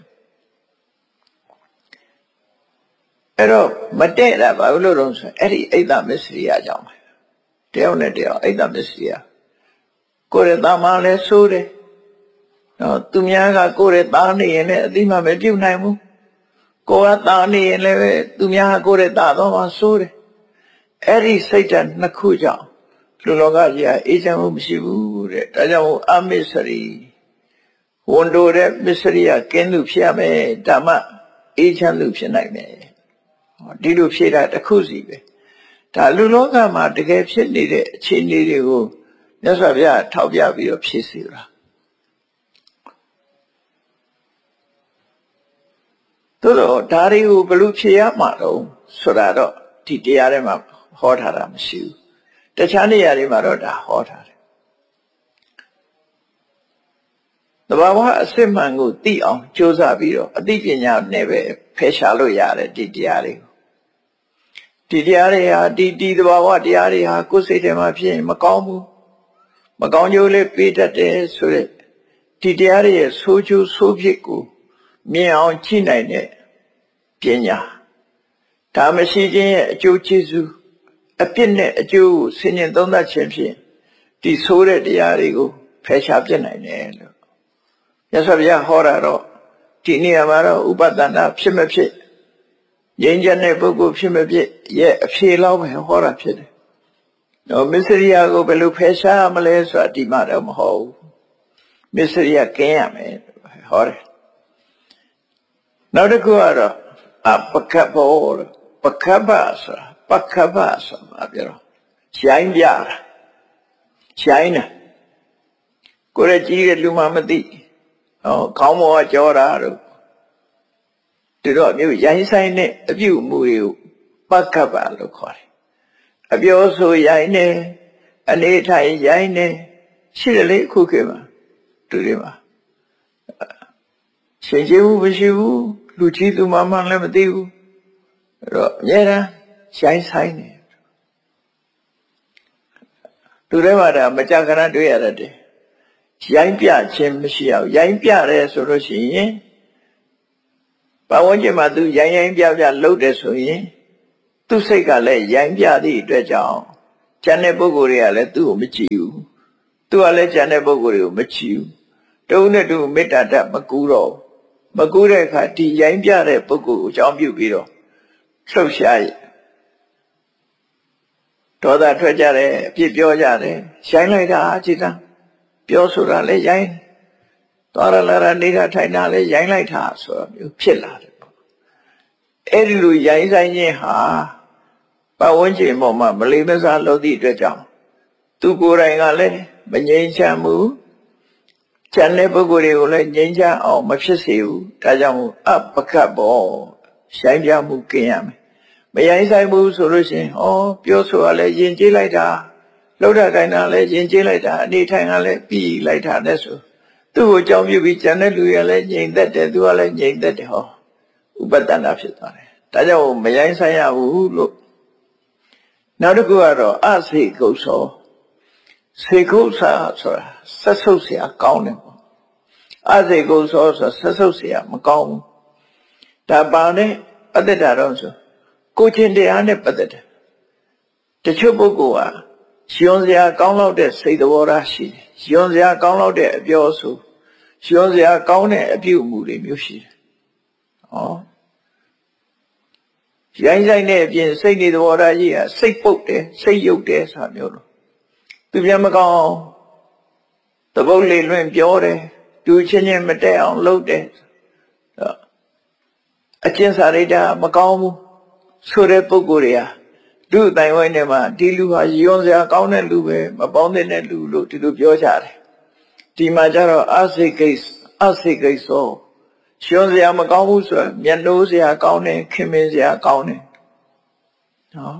အဲ့တော့မတည့်တာဘာလို့လို့ဆိုအဲ့ဒီအိတ်သမစ္စရိယကြောင့်ပဲတယောက်နဲ့တယောက်အိတ်သမစ္စရိယကိုယ်ရဲ့တာမန်လဲဆိုးတယ်နော်သူများကကိုယ်ရဲ့သားနေရင်လည်းအတိမမပြုတ်နိုင်ဘူးကိုယ်ကသားနေရင်လည်းသူများကကိုယ်ရဲ့သားတော့မှဆိုးတယ်အဲ့ဒီစိတ်ဓာတ်နှစ်ခုကြောင့်လူလောကကြီးကအေးချမ်းမှုမရှိဘူးတဲ့ဒါကြောင့်အမစ္စရိဝန်တိုတဲ့မစ္စရိယကင်းသူဖြစ်ရမယ်ဓမ္မအေးချမ်းသူဖြစ်နိုင်မယ်ဒီလိုဖြေတာတစ်ခုစီပဲဒါလူလောကမှာတကယ်ဖြစ်နေတဲ့အခြေအနေတွေကိုမြတ်စွာဘုရားထောက်ပြပြီးတော့ဖြည့်စီတာသို့တော့ဒါတွေကိုဘယ်လိုဖြေရမှာတော့ဆိုတာတော့ဒီတရားထဲမှာဟောထားတာမရှိဘူးတခြားနေရာတွေမှာတော့ဒါဟောထားတယ်သဘာဝအစစ်မှန်ကိုသိအောင်ကြိုးစားပြီးတော့အသိပညာနဲ့ပဲဖယ်ရှားလို့ရတယ်ဒီတရားတွေကိုဒီတရားတွေဟာဒီဒီသဘာဝတရားတွေဟာကိုယ်စိတ်ထဲမှာဖြစ်ရင်မကောင်းဘူးမကောင်းကျိုးလေးပေးတတ်တယ်ဆိုတဲ့ဒီတရားတွေရဲ့ဆိုးကျိုးဆိုးဖြစ်ကိုမြင်အောင်ကြည့်နိုင်တဲ့ပညာဒါမရှိခြင်းရဲ့အကျိုးကျေးဇူးအပြစ်နဲ့အကျိုးကိုဆင်ញင်သုံးသပ်ခြင်းဖြင့်ဒီဆိုးတဲ့တရားတွေကိုဖယ်ရှားပြနိုင်တယ်လို့မြတ်စွာဘုရားဟောတာတော့ဒီနေရာမှာတော့ဥပဒနာဖြစ်မဖြစ်ငြိမ်းချမ်းတဲ့ပုဂ္ဂိုလ်ဖြစ်မဖြစ်ရဲ့အဖြေလောက်ပဲဟောတာဖြစ်တယ်။တော့မစ္စရိယကိုဘယ်လိုဖယ်ရှားမလဲဆိုတာဒီမှာတော့မဟုတ်ဘူး။မစ္စရိယကင်းရမယ်ဟောတယ်။နောက်တစ်ခုကတော့အပကပ္ပောပကပ္ပဆိုတာပကပ္ပဆိုတာပြောတော့ရှိုင်းပြတာရှိုင်းတာကိုယ်ရဲ့ကြီးတဲ့လူမှမသိဟောခေါင်းပေါ်ကကြောတာတို့ဒီတော့မျိုးရိုင်းဆိုင်တဲ့အပြုအမူတွေကိုပကပ္ပလို့ခေါ်တယ်အပြောဆိုရိုင်းနေအနေထိုင်ရိုင်းနေရှိတယ်လေခုခေတ်မှာသူတွေမှာရှင်ကျေးမှုမရှိဘူးလူကြီးသူမှမှလည်းမသိဘူးအဲ့တော့အများအားရိုင်းဆိုင်နေသူတွေမှာဒါမကြခဏတွေ့ရတတ်တယ်ရိုင်းပြခြင်းမရှိအောင်ရိုင်းပြတယ်ဆိုလို့ရှိရင်ဘာဝန်းကျင်မှာသူရိုင်းရိုင်းပြပြလှုပ်တယ်ဆိုရင်သူ့စိတ်ကလည်းရိုင်းပြသည့်အတွက်ကြောင့်ကျန်တဲ့ပုဂ္ဂိုလ်တွေကလည်းသူ့ကိုမကြည့်ဘူးသူကလည်းကျန်တဲ့ပုဂ္ဂိုလ်တွေကိုမကြည့်ဘူးတုံးနဲ့တူမေတ္တာတတ်မကူတော့မကူတဲ့အခါဒီရိုင်းပြတဲ့ပုဂ္ဂိုလ်ကိုအကြောင်းပြုပြီးတော့လှုပ်ရှားရဒေါသထွက်ကြတယ်အပြစ်ပြောကြတယ်ရိုင်းလိုက်တာအจิตံပြောဆိုတာလည်းရိုင်းသွားရလာရနေတာထိုင်တာလည်းရိုင်းလိုက်တာဆိုတာမျိုးဖြစ်လာတယ်ပေါ့အဲ့ဒီလိုရိုင်းဆိုင်ခြင်းဟာပတ်ဝန်းကျင်ပေါ်မှာမလေးမစားလုပ်သည့်အတွက်ကြောင့်သူကိုယ်တိုင်ကလည်းမငြိမ်းချမ်းဘူးကျန်တဲ့ပုဂ္ဂိုလ်တွေကိုလည်းငြိမ်းချမ်းအောင်မဖြစ်စေဘူးဒါကြောင့်အပကတ်ပေါ်ရိုင်းပြမှုကင်းရမယ်မရိုင်းဆိုင်ဘူးဆိုလို့ရှိရင်ဟောပြောဆိုရလဲယဉ်ကျေးလိုက်တာလှုပ်တာကိုင်းတာလဲယဉ်ကျေးလိုက်တာအနေထိုင်ကလည်းပြီးလိုက်တာနဲ့ဆိုသူ့ကိုကြောင်းပြပြီးကျန်တဲ့လူရလည်းငြိမ်သက်တယ်သူကလည်းငြိမ်သက်တယ်ဟောဥပဒနာဖြစ်သွားတယ်ဒါကြောင့်မရိုင်းဆိုင်ရဘူးလို့နောက်တစ်ခုကတော့အစေကုတ်သောစေကုတ်စာဆိုတာဆက်ဆုပ်เสียကောင်းတယ်ပေါ့အစေကုတ်သောဆိုဆက်ဆုပ်เสียမကောင်းဘူးဒါပါနဲ့ပဋ္ဌတာတော့ဆိုကိုချင်းတရားနဲ့ပတ်သက်တယ်တချို့ပုဂ္ဂိုလ်ဟာရှင်စရာကောင်းလောက်တဲ့စိတ်သဘောထားရှိတယ်ရှင်စရာကောင်းလောက်တဲ့အပြောဆိုရှင်စရာကောင်းတဲ့အပြုအမူတွေမျိုးရှိတယ်ဟောရိုင်းဆိုင်တဲ့အပြင်စိတ်နေသဘောထားကြီးဟာစိတ်ပုတ်တယ်စိတ်ယုတ်တယ်ဆိုတာမျိုးလို့သူပြန်မကောင်းသဘုတ်လေးလွင်ပြောတယ်သူချင်းချင်းမတက်အောင်လုပ်တယ်အကျဉ်းစာရိတ္တမကောင်းဘူးဆိုတဲ့ပုဂ္ဂိုလ်တွေဟာသူ့အတိုင်းဝိုင်းထဲမှာဒီလူဟာယွန်းစရာကောင်းတဲ့လူပဲမပေါင်းတဲ့လူလို့ဒီလိုပြောကြတယ်ဒီမှာကျတော့အစိတ်ကိစ္စအစိတ်ကိစ္စယွန်းစရာမကောင်းဘူးဆိုရင်မျက်နှိုးစရာကောင်းတယ်ခင်မင်းစရာကောင်းတယ်နော်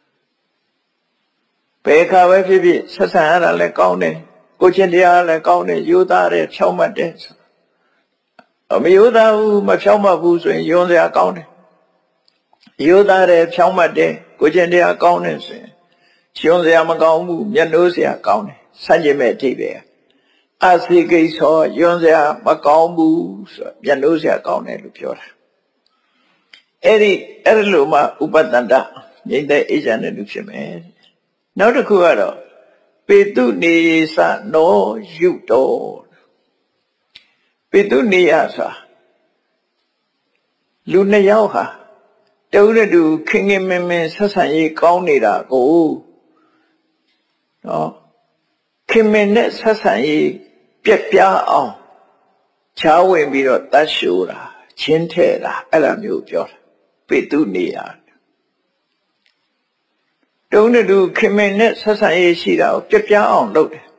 ဘယ်ခါပဲဖြစ်ဖြစ်ဆက်ဆံရတာလည်းကောင်းတယ်ကိုချင်းတရားလည်းကောင်းတယ်ယူသားတယ်ဖြောင့်မတ်တယ်အမယူသားဘူးမဖြောင့်မတ်ဘူးဆိုရင်ယွန်းစရာကောင်းတယ်ယူသားတယ်ဖြောင့်မတ်တယ်ကိုချင်းတရားကောင်းတယ်ဆိုရင်ယွန်းစရာမကောင်းဘူးမျက်နှိုးစရာကောင်းတယ်ဆန့်ကျင်မဲ့အထိပ်ပဲအစိကိစ္စယွန်းစရာမကောင်းဘူးဆိုမျက်နှိုးစရာကောင်းတယ်လို့ပြောတာအဲ့ဒီအဲ့ဒီလိုမှဥပတန္တငြိမ့်တဲ့အေဂျန်တဲ့လူဖြစ်မယ်နောက်တစ်ခုကတော့ပေတုနေသနောယုတောပေတုနေယဆိုလူနှစ်ယောက်ဟာတဦးနဲ့တူခင်ခင်မင်မင်ဆက်ဆံရေးကောင်းနေတာကိုနော်ခင်မင်နဲ့ဆက်ဆံရေးပြက်ပြားအောင်ချားဝင်ပြီးတော့တတ်ရှိုးတာချင်းထဲတာအဲ့လိုမျိုးပြောတာပေတုနေယတုံးနဲ့တူခင်မင်နဲ့ဆက်ဆံရေးရှိတာကိုပြက်ပြားအောင်လုပ်တယ်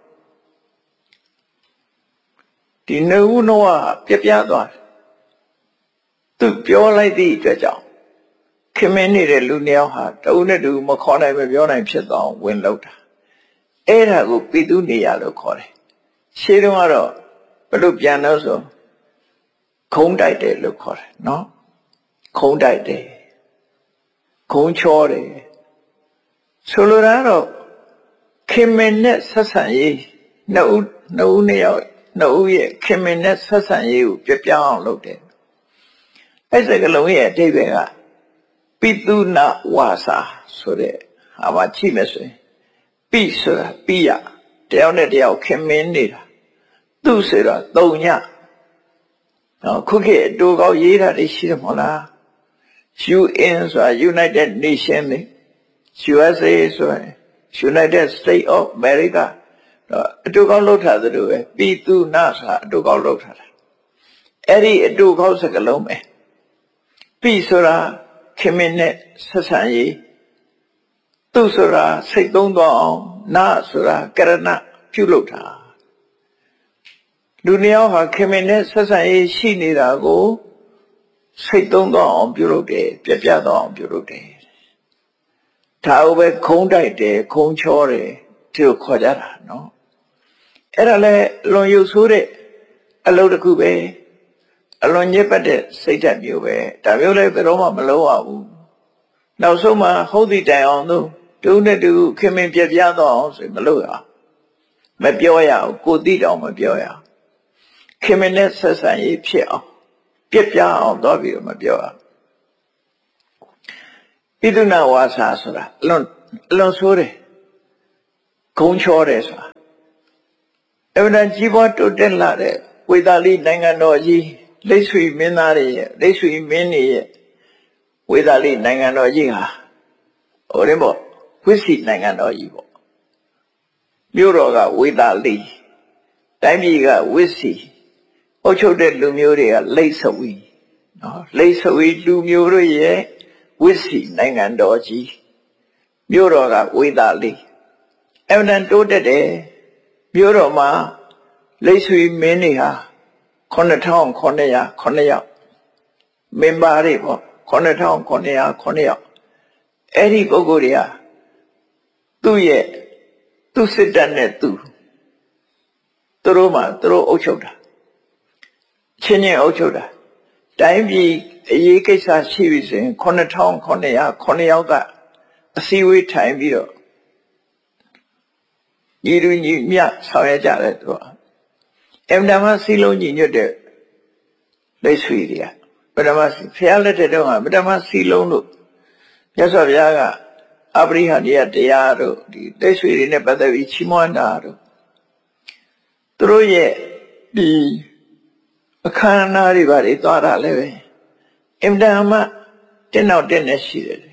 ဒီနှုတ်နှောကပြက်ပြားသွားတယ်သူပြောလိုက်သည့်အတွက်ကြောင့်ခင်မင်နေတဲ့လူနှစ်ယောက်ဟာတုံးနဲ့တူမခေါ်နိုင်မပြောနိုင်ဖြစ်သွားအောင်ဝင်လုပ်တာအဲ့ဒါကိုပေတုနေယလို့ခေါ်တယ်ရှင်းတော့ကတော့ဘယ်လိုပြန်လို့ဆိုခုံးတိုက်တယ်လို့ခေါ်တယ်နော်ခုံးတိုက်တယ်ခုံးချောတယ်ဆိုလိုတာတော့ခင်မင်နဲ့ဆက်ဆံရေးနှစ်ဦးနှစ်ဦးနှစ်ယောက်နှစ်ဦးရဲ့ခင်မင်နဲ့ဆက်ဆံရေးကိုပြပြောင်းအောင်လုပ်တယ်အဲ့စကလုံးရဲ့အဓိပ္ပာယ်ကပိတုနဝါစာဆိုတဲ့ဟာမှကြည့်မယ်ဆိုရင်ပိဆိုတာပိယတယောက်နဲ့တယောက်ခင်မင်နေတာသူဆိုတာသုံညနော်ခုခေတ်အတူကောက်ရေးတာတွေရှိတယ်မဟုတ်လား ယူ အင် ဆိုတာ United Nations လေ ယူ အက်စ် အေ ဆိုရင် United States of America အတူကောက်လောက်ထားသလိုပဲပိတုနဆိုတာအတူကောက်လောက်ထားတာအဲ့ဒီအတူကောက်စကားလုံးပဲပိဆိုတာခင်မင်နဲ့ဆက်ဆံရေးသူဆိုတာစိတ်သုံးသွားအောင်နာဆိုတာကရဏပြုလုပ်တာလူနှစ်ယောက်ဟာခင်မင်နဲ့ဆက်ဆံရေးရှိနေတာကိုစိတ်သုံးသွားအောင်ပြုလုပ်တယ်ပြပြသွားအောင်ပြုလုပ်တယ်ဒါကိုပဲခုံးတိုက်တယ်ခုံးချောတယ်ဒီလိုခေါ်ကြတာနော်အဲ့ဒါလဲလွန်ရုပ်ဆိုးတဲ့အလုပ်တစ်ခုပဲအလွန်ညစ်ပတ်တဲ့စိတ်ဓာတ်မျိုးပဲဒါမျိုးလည်းဘယ်တော့မှမလုပ်ရဘူးနောက်ဆုံးမှဟုတ်သည့်တိုင်အောင်သူတူနဲ့တူခင်မင်ပြပြသွားအောင်ဆိုမလုပ်ရမပြောရဘူးကိုသိတောင်မပြောရခင်မင်နဲ့ဆက်ဆံရေးဖြစ်အောင်ပြပြအောင်တော့ပြီးတော့မပြောရပိတုနဝါစာဆိုတာအလွန်အလွန်ဆိုးတယ်ဂုံချောတယ်ဆိုတာအမှန်တန်ကြီးပွားတိုးတက်လာတဲ့ဝေသာလိနိုင်ငံတော်ကြီးလိတ်ဆွေမင်းသားတွေရဲ့လိတ်ဆွေမင်းတွေရဲ့ဝေသာလိနိုင်ငံတော်ကြီးဟာဟိုရင်ပေါ့ဝိစီနိုင်ငံတော်ကြီးပေါ့မြို့တော်ကဝေသာလိတိုင်းပြည်ကဝိစီအုပ်ချုပ်တဲ့လူမျိုးတွေကလိတ်ဆွေနော်လိတ်ဆွေလူမျိုးတို့ရဲ့ဝိစီနိုင်ငံတော်ကြီးမြို့တော်ကဝေသာလိအမှန်တန်တိုးတက်တယ်မြို့တော်မှာလိတ်ဆွေမင်းတွေဟာခုနှစ်ထောင်ခုနှစ်ရာခုနှစ်ယောက်မင်းပါတွေပေါ့ခုနှစ်ထောင်ခုနှစ်ရာခုနှစ်ယောက်အဲ့ဒီပုဂ္ဂိုလ်တွေကသူ့ရဲ့သူ့စစ်တပ်နဲ့သူသူတို့မှသူတို့အုပ်ချုပ်တာချင်းချင်းအုပ်ချုပ်တာတိုင်းပြည်အရေးကိစ္စရှိပြီဆိုရင်ခုနှစ်ထောင်ခုနှစ်ရာခုနှစ်ယောက်ကအစည်းအဝေးထိုင်ပြီးတော့ညီလူညီမြဆောင်ရကြတယ်သူကအမှန်တမ်းစီလုံးညီညွတ်တဲ့လိတ်ဆွေတွေကပထမဖျားလက်တဲ့တော့ကပထမစီလုံးလို့မြတ်စွာဘုရားကအပရိဟဏိယတရားတို့ဒီလိတ်ဆွေတွေနဲ့ပတ်သက်ပြီးချီးမွမ်းတာတို့သူတို့ရဲ့ဒီအခမ်းအနားတွေဘာတွေသွားတာလဲပဲအမှန်တမ်းတက်နောက်တက်နေရှိတယ်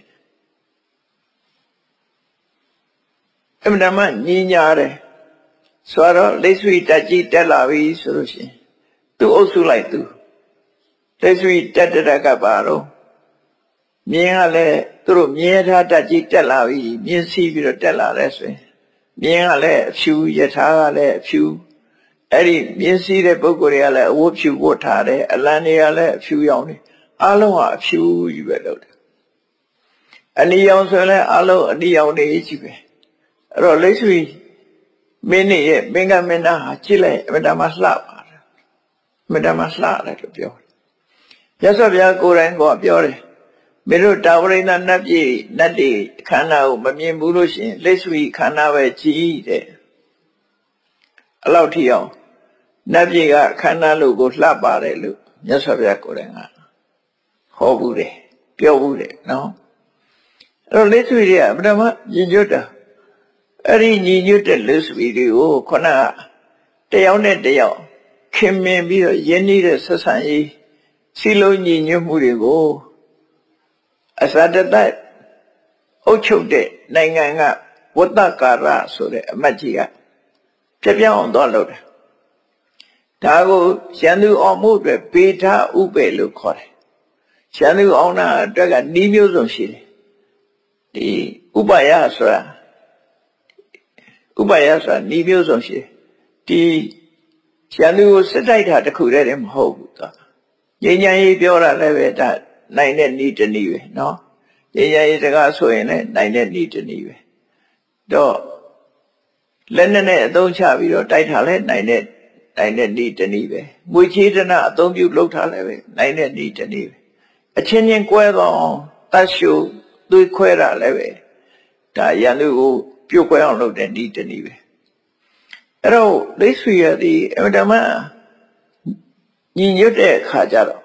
အမှန်တမ်းညီညာတယ်ဆိုတော့လိတ်ဆွေတက်ကြီးတက်လာပြီဆိုလို့ရှိရင်သူ့အုပ်စုလိုက်သူလိတ်ဆွေတက်တက်ကပါတော့မြင်းကလည်းသူတို့မြင်းထားတက်ကြီးတက်လာပြီမြင်းစီးပြီးတော့တက်လာတယ်ဆိုရင်မြင်းကလည်းအဖြူယထာကလည်းအဖြူအဲ့ဒီမြင်းစီးတဲ့ပုဂ္ဂိုလ်တွေကလည်းအဝတ်ဖြူဝတ်ထားတယ်အလံတွေကလည်းအဖြူရောင်နေအားလုံးဟာအဖြူကြီးပဲလို့တယ်အနီရောင်ဆိုလည်းအားလုံးအနီရောင်တွေကြီးပဲအဲ့တော့လိတ်ဆွေမင်းရဲ့မင်းကမင်းသားဟာကြည့်လိုက်အမတမလှပါတယ်အမတမလှတယ်လို့ပြောတယ်ရသော်ဗျာကိုယ်တိုင်ကပြောတယ်မင်းတို့တာဝရိန္ဒနတ်ပြည်နတ်တွေခန္ဓာကိုမမြင်ဘူးလို့ရှိရင်လိတ်ဆွေခန္ဓာပဲကြည့်တယ်အလောက်ထိအောင်နတ်ပြည်ကခန္ဓာလို့ကိုလှပါတယ်လို့မြတ်စွာဘုရားကိုယ်တိုင်ကဟောဘူးတယ်ပြောဘူးတယ်နော်အဲ့တော့လိတ်ဆွေတွေကပထမညီညွတ်တာအဲ့ဒီညီညွတ်တဲ့လိတ်ဆွေတွေကိုခုနကတယောက်နဲ့တယောက်ခင်မင်ပြီးတော့ယဉ်နေတဲ့ဆက်ဆံရေးစီလုံးညီညွတ်မှုတွေကိုအစတတအုပ်ချုပ်တဲ့နိုင်ငံကဝတ္တကာရဆိုတဲ့အမတ်ကြီးကပြပြအောင်သွားလို့တယ်ဒါကိုရန်သူအောင်မှုအတွက်ပေထဥပေလို့ခေါ်တယ်ရန်သူအောင်တာအတွက်ကနီးမျိုးစုံရှိတယ်ဒီဥပယဆိုတာဥပယဆိုတာနီးမျိုးစုံရှိတယ်ဒီရန်သူကိုစစ်တိုက်တာတခုတည်းမဟုတ်ဘူးသူငြိမ်းချမ်းရေးပြောတာလည်းပဲဒါနိုင်တဲ့နီးတနည်းပဲနော်ငြိမ်းချမ်းရေးစကားဆိုရင်လည်းနိုင်တဲ့နီးတနည်းပဲတော့လက်နဲ့နဲ့အသုံးချပြီးတော့တိုက်ထားလဲနိုင်တဲ့နိုင်တဲ့နီးတနည်းပဲငွေချေးတနာအသုံးပြုလုပ်ထားလဲပဲနိုင်တဲ့နီးတနည်းပဲအချင်းချင်းကွဲတော့တတ်ရှုသွေးခွဲတာလည်းပဲဒါရန်သူကိုပြုတ်ခွဲအောင်လုပ်တဲ့နီးတနည်းပဲအဲ့တော့လိတ်ဆွေရသည်အမှန်တမ်းညီညွတ်တဲ့အခါကျတော့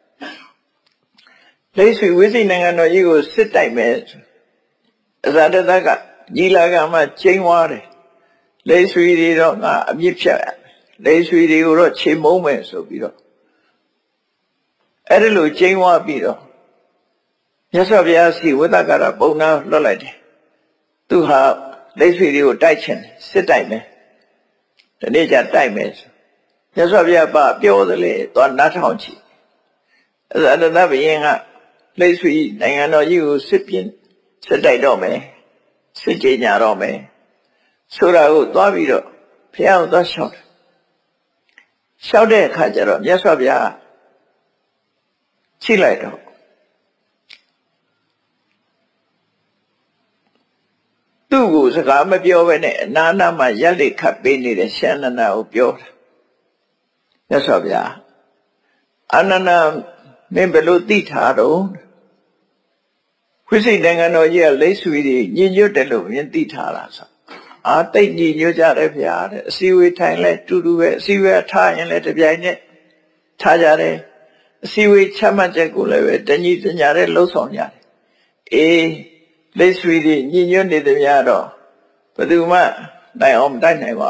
လိတ်ဆွေဝိသိနိုင်ငံတော်ကြီးကိုစစ်တိုက်မယ်အဇာတတကညီလာခံမှာကျင်းသွားတယ်လိတ်ဆွေတွေတော့ငါအမြင့်ဖြတ်လိတ်ဆွေတွေကိုတော့ခြေမုံမယ်ဆိုပြီးတော့အဲ့ဒါလိုကျင်းသွားပြီးတော့မြတ်စွာဘုရားစီဝိသကာရပုံနာလွတ်လိုက်တယ်သူဟာလိတ်ဆွေတွေကိုတိုက်ချင်တယ်စစ်တိုက်မယ်ဒီနေ့ကျတိုက်မယ်ဆိုမြတ်စွာဘုရားပါပြောသလေသွားနားထောင်ကြည့်အဇာတတဘုရင်ကလိတ်ဆွေနိုင်ငံတော်ကြီးကိုစစ်ပြင်းစစ်တိုက်တော့မယ်စစ်ကြေညာတော့မယ်ဆိုတာကိုသွားပြီးတော့ဘုရားကိုသွားလျှောက်တယ်လျှောက်တဲ့အခါကျတော့မြတ်စွာဘုရားချိလိုက်တော့သူ့ကိုစကားမပြောဘဲနဲ့အနာနာမှာရက်လက်ခတ်ပေးနေတဲ့ရှန္ဒနာကိုပြောတာမြတ်စွာဘုရားအာနန္ဒမင်းဘယ်လိုသိထားတော့ဝိစိတ်နိုင်ငံတော်ကြီးကလိတ်ဆွေတွေညင်ညွတ်တယ်လို့မြင်သိထားတာဆိုအာတိတ်ညင်ညွတ်ကြတယ်ဗျာတဲ့အစည်းအဝေးထိုင်လဲတူတူပဲအစည်းအဝေးထားရင်လည်းတပြိုင်နက်ထားကြတယ်အစည်းအဝေးချမှတ်ချက်ကိုလည်းပဲတညီတညာတဲ့လှုပ်ဆောင်ကြတယ်အေးလိတ်ဆွေတွေညင်ညွတ်နေတယ်များတော့ဘယ်သူမှနိုင်အောင်မတိုက်နိုင်ပါ